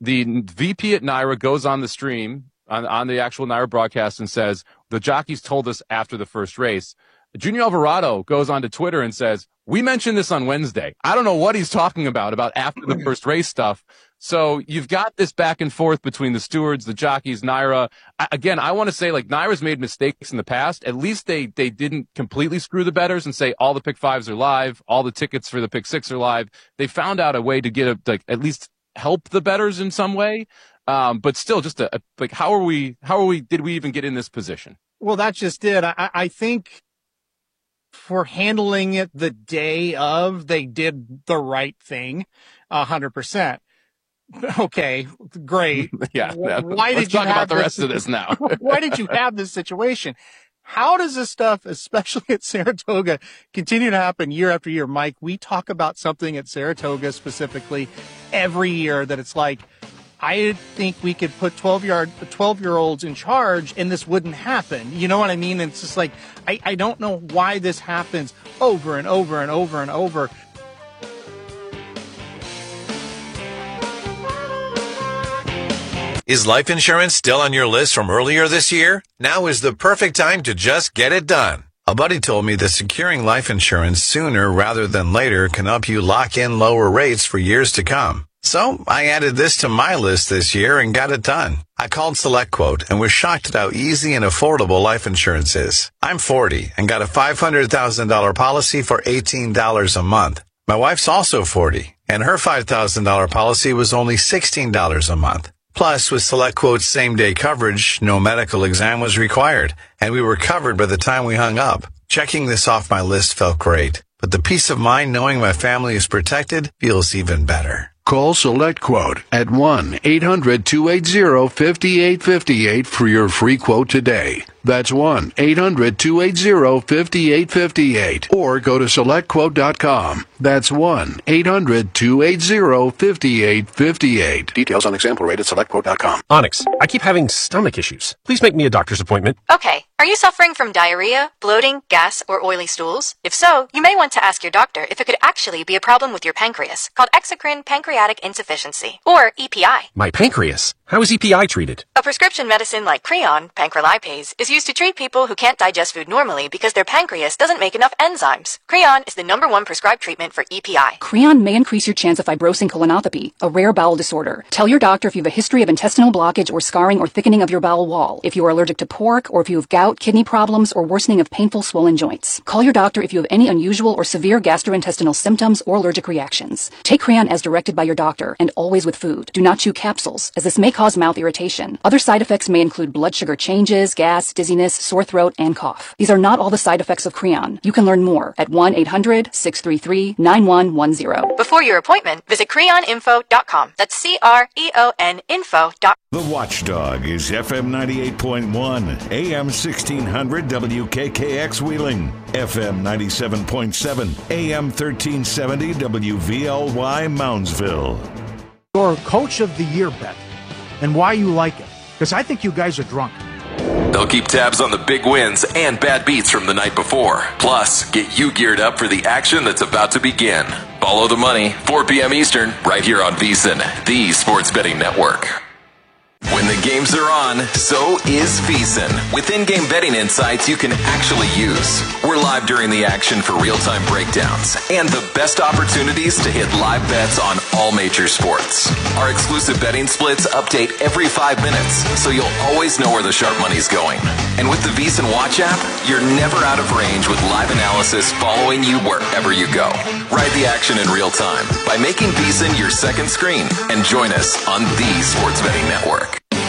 the V P at Naira goes on the stream, on, on the actual Naira broadcast, and says, the jockeys told us after the first race. Junior Alvarado goes onto Twitter and says, we mentioned this on Wednesday. I don't know what he's talking about, about after the first race stuff. So you've got this back and forth between the stewards, the jockeys, Naira. I, again, I want to say, like, Naira's made mistakes in the past. At least they, they didn't completely screw the bettors and say all the pick fives are live, all the tickets for the pick six are live. They found out a way to get a, like, at least help the bettors in some way. Um, but still, just a, a, like, how are we, how are we, did we even get in this position? Well, that's just it. I, I think for handling it the day of, they did the right thing a hundred percent. Okay, great. yeah. Why Let's did you talk have about the this, rest of this now? Why did you have this situation? How does this stuff, especially at Saratoga, continue to happen year after year? Mike, we talk about something at Saratoga specifically every year that it's like, I think we could put twelve yard, twelve year olds in charge and this wouldn't happen. You know what I mean? It's just like, I, I don't know why this happens over and over and over and over. Is life insurance still on your list from earlier this year? Now is the perfect time to just get it done. A buddy told me that securing life insurance sooner rather than later can help you lock in lower rates for years to come. So I added this to my list this year and got it done. I called SelectQuote and was shocked at how easy and affordable life insurance is. I'm forty and got a five hundred thousand dollars policy for eighteen dollars a month. My wife's also forty and her five thousand dollars policy was only sixteen dollars a month. Plus, with SelectQuote's same-day coverage, no medical exam was required, and we were covered by the time we hung up. Checking this off my list felt great, but the peace of mind knowing my family is protected feels even better. Call SelectQuote at one eight hundred two eight zero five eight five eight for your free quote today. That's one eight hundred two eight zero five eight five eight. Or go to select quote dot com. That's one eight hundred two eight zero five eight five eight. Details on example rate at select quote dot com. Onyx, I keep having stomach issues. Please make me a doctor's appointment. Okay, are you suffering from diarrhea, bloating, gas, or oily stools? If so, you may want to ask your doctor if it could actually be a problem with your pancreas, called exocrine pancreatic insufficiency, or E P I. My pancreas? How is E P I treated? A prescription medicine like Creon, pancrelipase, is used to treat people who can't digest food normally because their pancreas doesn't make enough enzymes. Creon is the number one prescribed treatment for E P I. Creon may increase your chance of fibrosing colonopathy, a rare bowel disorder. Tell your doctor if you have a history of intestinal blockage or scarring or thickening of your bowel wall, if you are allergic to pork, or if you have gout, kidney problems, or worsening of painful swollen joints. Call your doctor if you have any unusual or severe gastrointestinal symptoms or allergic reactions. Take Creon as directed by your doctor, and always with food. Do not chew capsules, as this may cause mouth irritation. Other side effects may include blood sugar changes, gas, dizziness, sore throat, and cough. These are not all the side effects of Creon. You can learn more at one eight hundred six three three nine one one zero. Before your appointment, visit creon info dot com. That's C R E O N info dot com. The Watchdog is F M ninety-eight point one, A M sixteen hundred W K K X Wheeling, F M ninety-seven point seven, A M thirteen seventy W V L Y Moundsville. Your coach of the year bet and why you like it, because I think you guys are drunk. They'll keep tabs on the big wins and bad beats from the night before. Plus, get you geared up for the action that's about to begin. Follow the money, four p.m. Eastern, right here on VSiN, the sports betting network. When the games are on, so is VSiN. With in-game betting insights you can actually use. We're live during the action for real-time breakdowns and the best opportunities to hit live bets on all major sports. Our exclusive betting splits update every five minutes, so you'll always know where the sharp money's going. And with the VSiN Watch app, you're never out of range with live analysis following you wherever you go. Ride the action in real time by making VSiN your second screen and join us on the Sports Betting Network.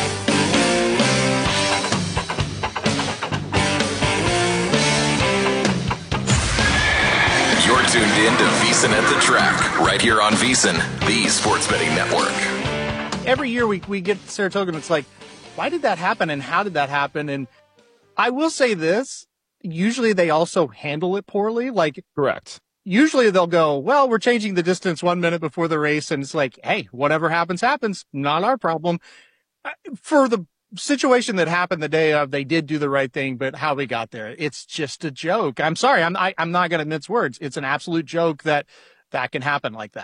You're tuned in to VSiN at the Track, right here on VSiN, the Sports Betting Network. Every year we we get to Saratoga and it's like, why did that happen and how did that happen? And I will say this, usually they also handle it poorly. Like, correct. Usually they'll go, well, we're changing the distance one minute before the race. And it's like, hey, whatever happens, happens. Not our problem. For the situation that happened the day of, they did do the right thing, but how we got there, it's just a joke. I'm sorry. I'm, I, I'm not going to mince words. It's an absolute joke that that can happen like that.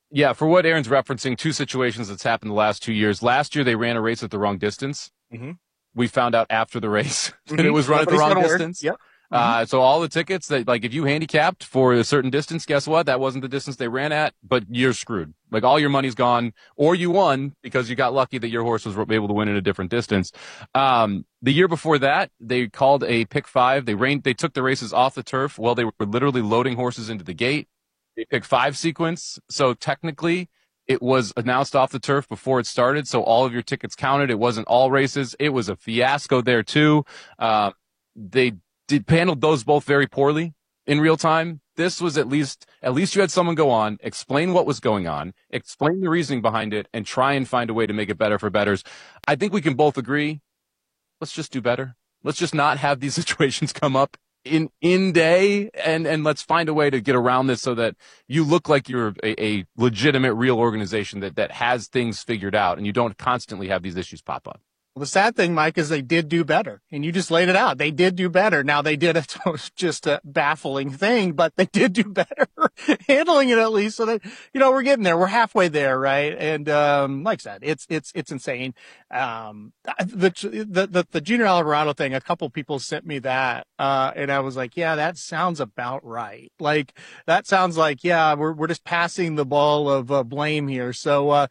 Yeah, for what Aaron's referencing, two situations that's happened the last two years. Last year, they ran a race at the wrong distance. Mm-hmm. We found out after the race that Mm-hmm. it was run at the Somebody's wrong gonna distance. Yep. Uh, so all the tickets that, like, if you handicapped for a certain distance, guess what? That wasn't the distance they ran at, but you're screwed. Like, all your money's gone, or you won because you got lucky that your horse was able to win at a different distance. Um, the year before that, they called a pick five. They ran, they took the races off the turf while they were literally loading horses into the gate. They pick five sequence. So technically, it was announced off the turf before it started. So all of your tickets counted. It wasn't all races. It was a fiasco there too. Uh, they did handled those both very poorly in real time. This was at least, at least you had someone go on, explain what was going on, explain the reasoning behind it, and try and find a way to make it better for bettors. I think we can both agree. Let's just do better. Let's just not have these situations come up in, in day, and, and let's find a way to get around this so that you look like you're a, a legitimate, real organization that, that has things figured out, and you don't constantly have these issues pop up. Well, the sad thing, Mike, is they did do better, and you just laid it out. They did do better. Now, they did it was just a baffling thing, but they did do better handling it at least. So that, you know, we're getting there. We're halfway there, right? And, um, like I said, it's, it's, it's insane. Um, the, the, the, the Junior Alvarado thing, a couple people sent me that, uh, and I was like, yeah, that sounds about right. Like, that sounds like, yeah, we're, we're just passing the ball of uh, blame here. So, uh,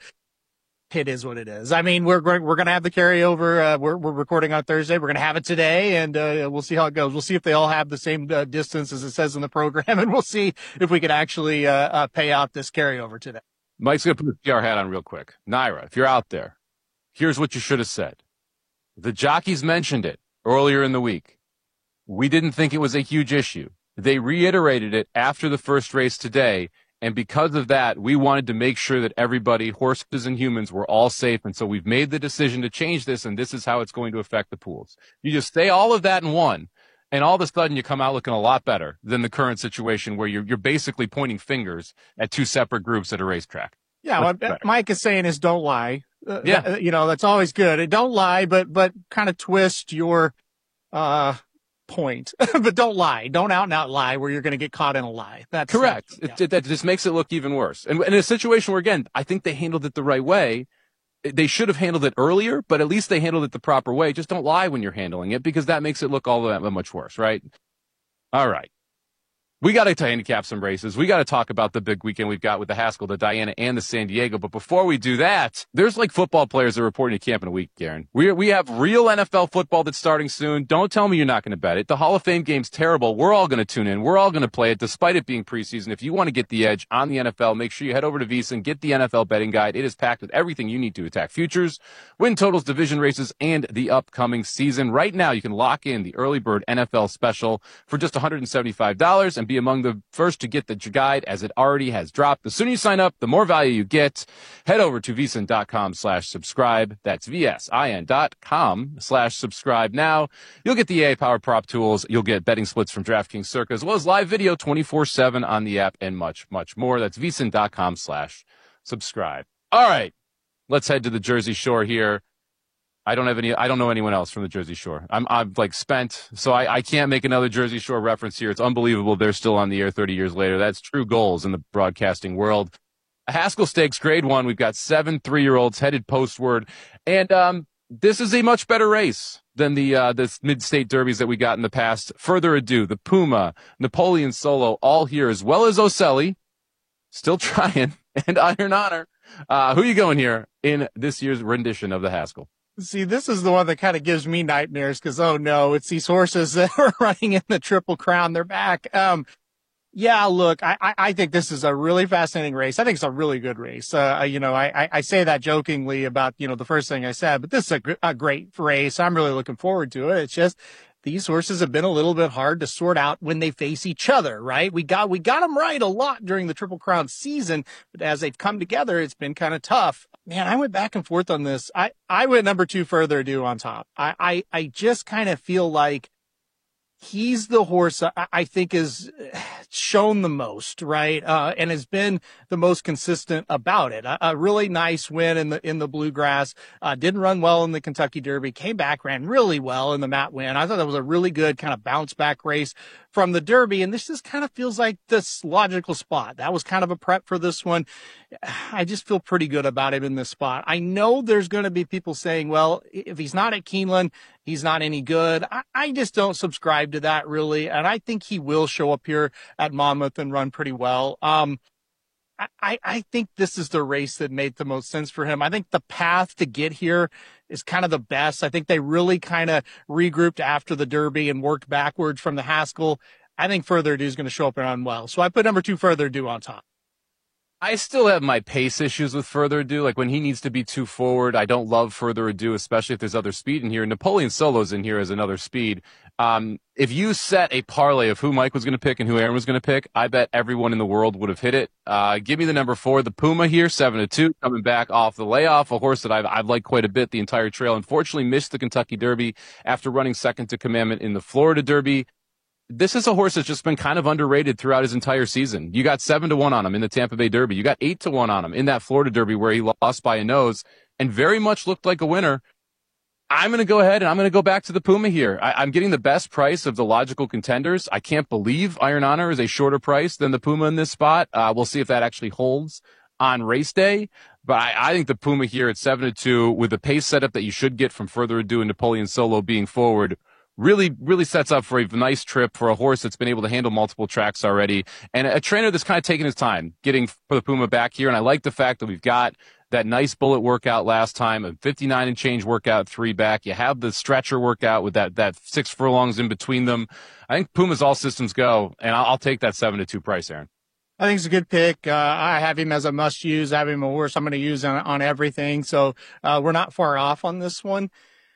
it is what it is. I mean, we're we're going to have the carryover. Uh, we're we're recording on Thursday. We're going to have it today, and uh, we'll see how it goes. We'll see if they all have the same uh, distance as it says in the program, and we'll see if we can actually uh, uh, pay out this carryover today. Mike's going to put the P R hat on real quick. Naira, if you're out there, here's what you should have said. The jockeys mentioned it earlier in the week. We didn't think it was a huge issue. They reiterated it after the first race today. And because of that, we wanted to make sure that everybody, horses and humans, were all safe. And so we've made the decision to change this, and this is how it's going to affect the pools. You just say all of that in one, and all of a sudden you come out looking a lot better than the current situation where you're, you're basically pointing fingers at two separate groups at a racetrack. Yeah, what Mike is saying is don't lie. Uh, yeah. That, you know, that's always good. Don't lie, but but kind of twist your uh point. But don't lie. Don't out and out lie where you're going to get caught in a lie. That's correct. That's, yeah. it, that just makes it look even worse. And in a situation where, again, I think they handled it the right way. They should have handled it earlier, but at least they handled it the proper way. Just don't lie when you're handling it, because that makes it look all that much worse, right? All right. We got to handicap some races. We got to talk about the big weekend we've got with the Haskell, the Diana, and the San Diego. But before we do that, there's like football players that are reporting to camp in a week, Garen. We we have real N F L football that's starting soon. Don't tell me you're not going to bet it. The Hall of Fame game's terrible. We're all going to tune in. We're all going to play it, despite it being preseason. If you want to get the edge on the N F L, make sure you head over to VSiN, get the N F L betting guide. It is packed with everything you need to attack futures, win totals, division races, and the upcoming season. Right now, you can lock in the early bird N F L special for just one hundred seventy-five dollars and be among the first to get the guide, as it already has dropped. The sooner you sign up, the more value you get. Head over to vsin.com slash subscribe. That's V-S-I-N dot com slash subscribe now. You'll get the E A Power Prop tools. You'll get betting splits from DraftKings Circa, as well as live video twenty-four seven on the app, and much, much more. That's vsin.com slash subscribe. All right. Let's head to the Jersey Shore here. I don't have any, I don't know anyone else from the Jersey Shore. I'm, I'm like spent, so I, I can't make another Jersey Shore reference here. It's unbelievable they're still on the air thirty years later. That's true goals in the broadcasting world. Haskell Stakes Grade One. We've got seven three-year-olds headed postward, and um, this is a much better race than the uh, the mid-state derbies that we got in the past. Further ado, the Puma, Napoleon Solo, all here, as well as Oselli, still trying, and Iron Honor. Uh, who are you going here in this year's rendition of the Haskell? See, this is the one that kind of gives me nightmares because, oh no, it's these horses that are running in the Triple Crown. They're back. Um, yeah, look, I, I, I think this is a really fascinating race. I think it's a really good race. Uh, you know, I, I say that jokingly about, you know, the first thing I said, but this is a, a great race. I'm really looking forward to it. It's just, these horses have been a little bit hard to sort out when they face each other, right? We got, we got them right a lot during the Triple Crown season, but as they've come together, it's been kind of tough. Man, I went back and forth on this. I, I went number two, Further Ado on top. I, I, I just kind of feel like he's the horse I, I think is shown the most, right? Uh, and has been the most consistent about it. A, a really nice win in the, in the Bluegrass, uh, didn't run well in the Kentucky Derby, came back, ran really well in the Matt win. I thought that was a really good kind of bounce back race from the Derby. And this just kind of feels like this logical spot. That was kind of a prep for this one. I just feel pretty good about him in this spot. I know there's going to be people saying, well, if he's not at Keeneland, he's not any good. I, I just don't subscribe to that really. And I think he will show up here at Monmouth and run pretty well. Um, I, I think this is the race that made the most sense for him. I think the path to get here is kind of the best. I think they really kind of regrouped after the Derby and worked backwards from the Haskell. I think Further Ado is going to show up and run well. So I put number two Further Ado on top. I still have my pace issues with Further Ado. Like when he needs to be too forward, I don't love Further Ado, especially if there's other speed in here. Napoleon Solo's in here as another speed. Um, if you set a parlay of who Mike was going to pick and who Aaron was going to pick, I bet everyone in the world would have hit it. Uh, give me the number four, the Puma here, seven to two, coming back off the layoff, a horse that I've, I've liked quite a bit the entire trail. Unfortunately, missed the Kentucky Derby after running second to Commandment in the Florida Derby. This is a horse that's just been kind of underrated throughout his entire season. You got seven to one on him in the Tampa Bay Derby. You got eight to one on him in that Florida Derby where he lost by a nose and very much looked like a winner. I'm going to go ahead and I'm going to go back to the Puma here. I, I'm getting the best price of the logical contenders. I can't believe Iron Honor is a shorter price than the Puma in this spot. Uh, we'll see if that actually holds on race day. But I, I think the Puma here at seven to two with the pace setup that you should get from Further Ado and Napoleon Solo being forward really, really sets up for a nice trip for a horse that's been able to handle multiple tracks already. And a trainer that's kind of taking his time getting for the Puma back here. And I like the fact that we've got that nice bullet workout last time, a fifty-nine and change workout, three back. You have the stretcher workout with that, that six furlongs in between them. I think Puma's all systems go, and I'll, I'll take that seven to two price, Aaron. I think it's a good pick. Uh, I have him as a must use. I have him a horse I'm going to use on, on everything. So, uh, we're not far off on this one.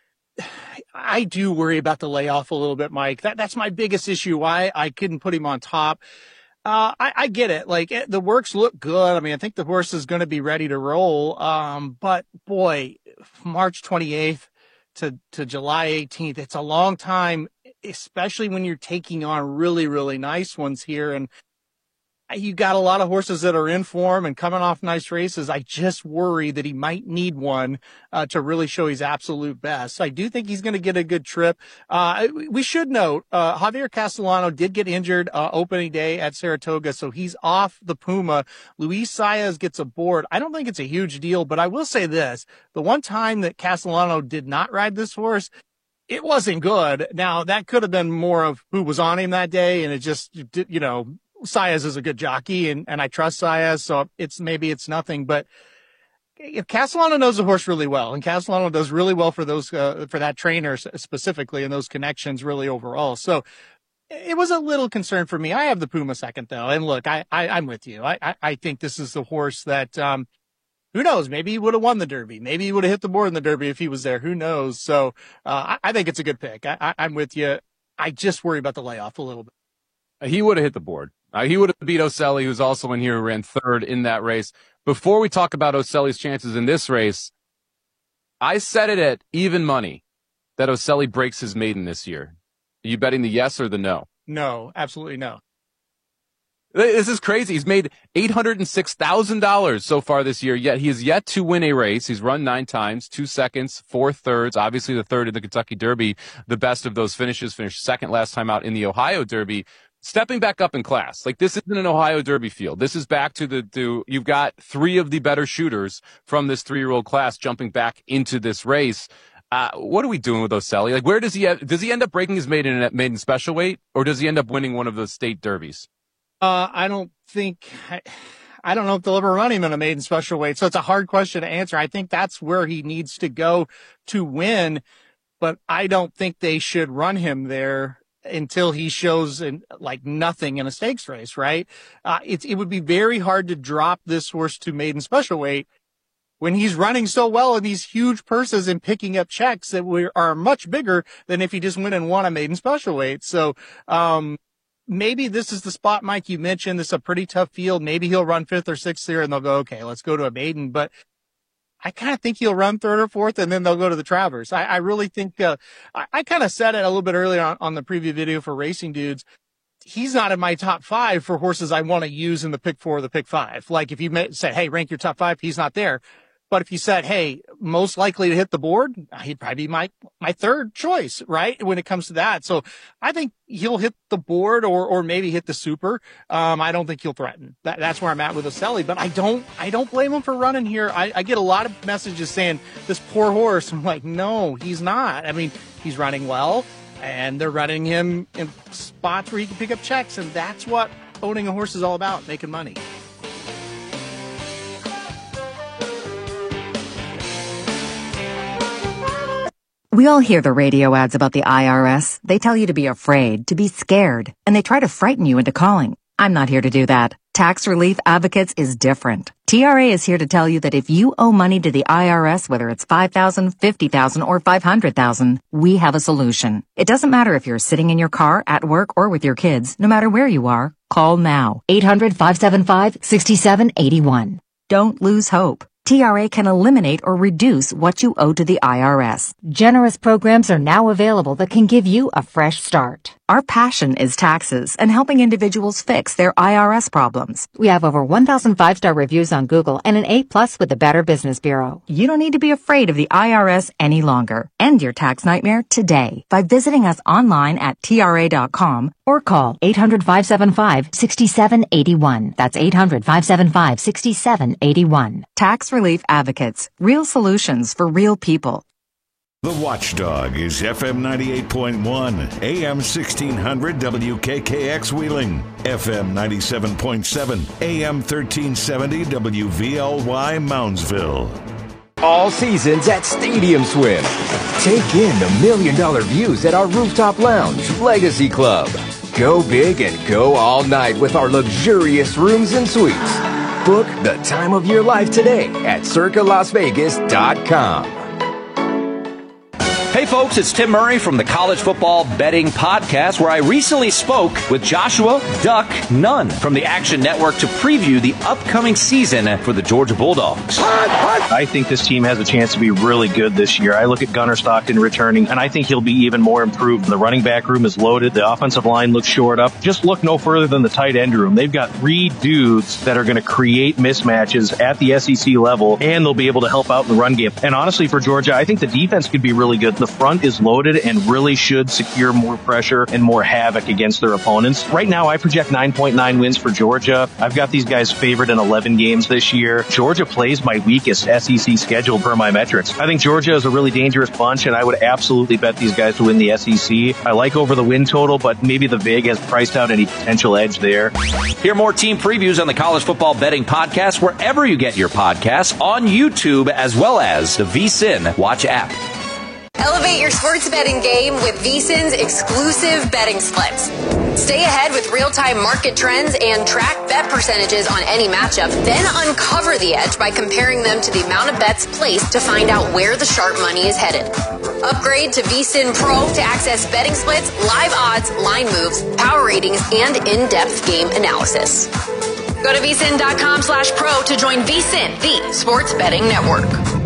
I do worry about the layoff a little bit, Mike. That that's my biggest issue. Why I couldn't put him on top. Uh, I, I get it. Like it, the works look good. I mean, I think the horse is going to be ready to roll. Um, but boy, March twenty-eighth to, to July eighteenth, it's a long time, especially when you're taking on really, really nice ones here. And you got a lot of horses that are in form and coming off nice races. I just worry that he might need one uh, to really show his absolute best. I do think he's going to get a good trip. Uh, we should note, uh, Javier Castellano did get injured uh, opening day at Saratoga, so he's off the Puma. Luis Saez gets aboard. I don't think it's a huge deal, but I will say this. The one time that Castellano did not ride this horse, it wasn't good. Now, that could have been more of who was on him that day, and it just, you know, Saez is a good jockey, and, and I trust Saez, so it's maybe it's nothing. But if Castellano knows the horse really well, and Castellano does really well for those uh, for that trainer specifically, and those connections really overall. So it was a little concern for me. I have the Puma second though, and look, I, I I'm with you. I, I I think this is the horse that um who knows? Maybe he would have won the Derby. Maybe he would have hit the board in the Derby if he was there. Who knows? So uh, I, I think it's a good pick. I, I, I'm with you. I just worry about the layoff a little bit. He would have hit the board. Uh, he would have beat Oselli, who's also in here, who ran third in that race. Before we talk about Oselli's chances in this race, I set it at even money that Oselli breaks his maiden this year. Are you betting the yes or the no? No, absolutely no. This is crazy. He's made eight hundred six thousand dollars so far this year, yet he has yet to win a race. He's run nine times, two seconds, four thirds. Obviously, the third in the Kentucky Derby, the best of those finishes, finished second last time out in the Ohio Derby. Stepping back up in class. Like, this isn't an Ohio Derby field. This is back to the, to, you've got three of the better shooters from this three-year-old class jumping back into this race. Uh, what are we doing with Oselli? Like, where does he, have, does he end up breaking his maiden at maiden special weight, or does he end up winning one of the state derbies? Uh, I don't think, I, I don't know if they'll ever run him in a maiden special weight. So it's a hard question to answer. I think that's where he needs to go to win, but I don't think they should run him there until he shows in, like nothing in a stakes race, right? Uh, it's, it would be very hard to drop this horse to maiden special weight when he's running so well in these huge purses and picking up checks that we are much bigger than if he just went and won a maiden special weight. So, um, maybe this is the spot, Mike, you mentioned. This is a pretty tough field. Maybe he'll run fifth or sixth here and they'll go, okay, let's go to a maiden. But I kind of think he'll run third or fourth, and then they'll go to the Travers. I, I really think, uh, I, I kind of said it a little bit earlier on, on the preview video for Racing Dudes. He's not in my top five for horses I want to use in the pick four or the pick five. Like if you said, hey, rank your top five, he's not there. But if you said, hey, most likely to hit the board, he'd probably be my, my third choice, right? When it comes to that. So I think he'll hit the board or, or maybe hit the super. Um, I don't think he'll threaten. That, that's where I'm at with Oselli, but I don't, I don't blame him for running here. I, I get a lot of messages saying this poor horse. I'm like, no, he's not. I mean, he's running well and they're running him in spots where he can pick up checks. And that's what owning a horse is all about, making money. We all hear the radio ads about the I R S. They tell you to be afraid, to be scared, and they try to frighten you into calling. I'm not here to do that. Tax Relief Advocates is different. T R A is here to tell you that if you owe money to the I R S, whether it's five thousand dollars, fifty thousand dollars, or five hundred thousand dollars, we have a solution. It doesn't matter if you're sitting in your car, at work, or with your kids. No matter where you are, call now. eight hundred, five seven five, six seven eight one. Don't lose hope. T R A can eliminate or reduce what you owe to the I R S. Generous programs are now available that can give you a fresh start. Our passion is taxes and helping individuals fix their I R S problems. We have over one thousand five-star reviews on Google and an A plus with the Better Business Bureau. You don't need to be afraid of the I R S any longer. End your tax nightmare today by visiting us online at T R A dot com or call eight hundred, five seven five, six seven eight one. That's eight hundred, five seven five, six seven eight one. Tax Relief Advocates. Real solutions for real people. The Watchdog is F M ninety-eight point one, A M sixteen hundred W K K X Wheeling, F M ninety-seven point seven, A M thirteen seventy W V L Y Moundsville. All seasons at Stadium Swim. Take in the million dollar views at our rooftop lounge, Legacy Club. Go big and go all night with our luxurious rooms and suites. Book the time of your life today at circa las vegas dot com. Hey folks, it's Tim Murray from the College Football Betting Podcast, where I recently spoke with Joshua Duck Nunn from the Action Network to preview the upcoming season for the Georgia Bulldogs. I think this team has a chance to be really good this year. I look at Gunnar Stockton returning, and I think he'll be even more improved. The running back room is loaded. The offensive line looks shored up. Just look no further than the tight end room. They've got three dudes that are going to create mismatches at the S E C level, and they'll be able to help out in the run game. And honestly, for Georgia, I think the defense could be really good. The front is loaded and really should secure more pressure and more havoc against their opponents. Right now, I project nine point nine wins for Georgia. I've got these guys favored in eleven games this year. Georgia plays my weakest S E C schedule per my metrics. I think Georgia is a really dangerous bunch, and I would absolutely bet these guys to win the S E C. I like over the win total, but maybe the vig has priced out any potential edge there. Hear more team previews on the College Football Betting Podcast wherever you get your podcasts, on YouTube as well as the VSiN Watch app. Elevate your sports betting game with VSiN's exclusive betting splits. Stay ahead with real-time market trends and track bet percentages on any matchup. Then uncover the edge by comparing them to the amount of bets placed to find out where the sharp money is headed. Upgrade to VSiN Pro to access betting splits, live odds, line moves, power ratings, and in-depth game analysis. Go to VSiN.com slash pro to join VSiN, the sports betting network.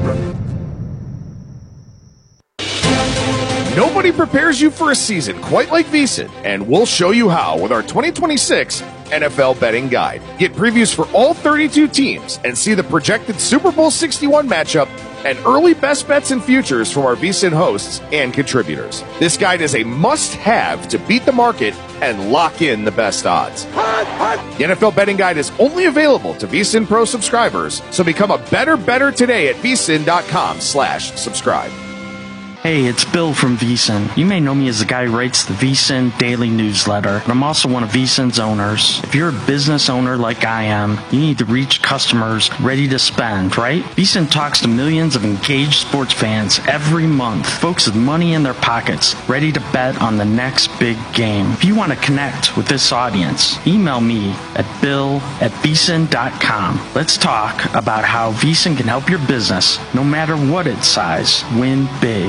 Nobody prepares you for a season quite like VSiN, and we'll show you how with our twenty twenty-six N F L Betting Guide. Get previews for all thirty-two teams and see the projected Super Bowl sixty-one matchup and early best bets and futures from our VSiN hosts and contributors. This guide is a must-have to beat the market and lock in the best odds. The N F L Betting Guide is only available to VSiN Pro subscribers, so become a better better today at VSiN.com slash subscribe. Hey, it's Bill from VSiN. You may know me as the guy who writes the VSiN Daily Newsletter, but I'm also one of VSiN's owners. If you're a business owner like I am, you need to reach customers ready to spend, right? VSiN talks to millions of engaged sports fans every month, folks with money in their pockets, ready to bet on the next big game. If you want to connect with this audience, email me at bill at vsin dot com. Let's talk about how VSiN can help your business, no matter what its size, win big.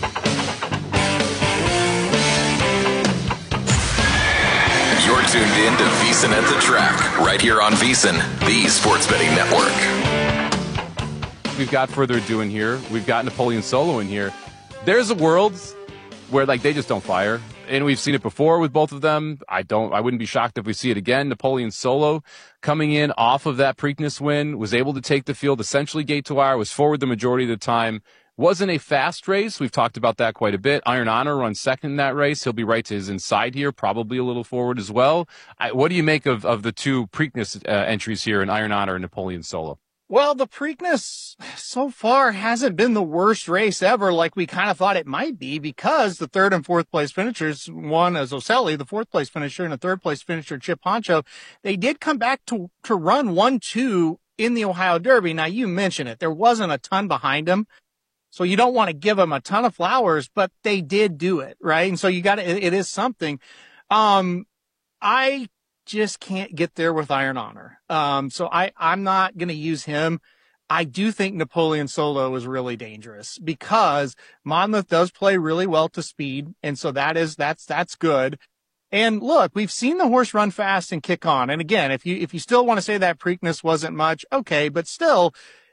Tuned in to VSiN at the Track, right here on VSiN, the Sports Betting Network. We've got Further Ado in here. We've got Napoleon Solo in here. There's a world where, like, they just don't fire. And we've seen it before with both of them. I don't, I wouldn't be shocked if we see it again. Napoleon Solo coming in off of that Preakness win, was able to take the field essentially gate to wire, was forward the majority of the time. Wasn't a fast race. We've talked about that quite a bit. Iron Honor runs second in that race. He'll be right to his inside here, probably a little forward as well. I, what do you make of, of the two Preakness uh, entries here in Iron Honor and Napoleon Solo? Well, the Preakness so far hasn't been the worst race ever, like we kind of thought it might be, because the third and fourth place finishers, one as Oselli, the fourth place finisher, and a third place finisher, Chip Honcho, they did come back to, to run one two in the Ohio Derby. Now, you mentioned it. There wasn't a ton behind them. So you don't want to give them a ton of flowers, but they did do it, right? And so you got to, it, it is something. Um, I just can't get there with Iron Honor. Um, so I, I'm not going to use him. I do think Napoleon Solo is really dangerous because Monmouth does play really well to speed. And so that is, that's, that's good. And look, we've seen the horse run fast and kick on. And again, if you, if you still want to say that Preakness wasn't much, okay, but still,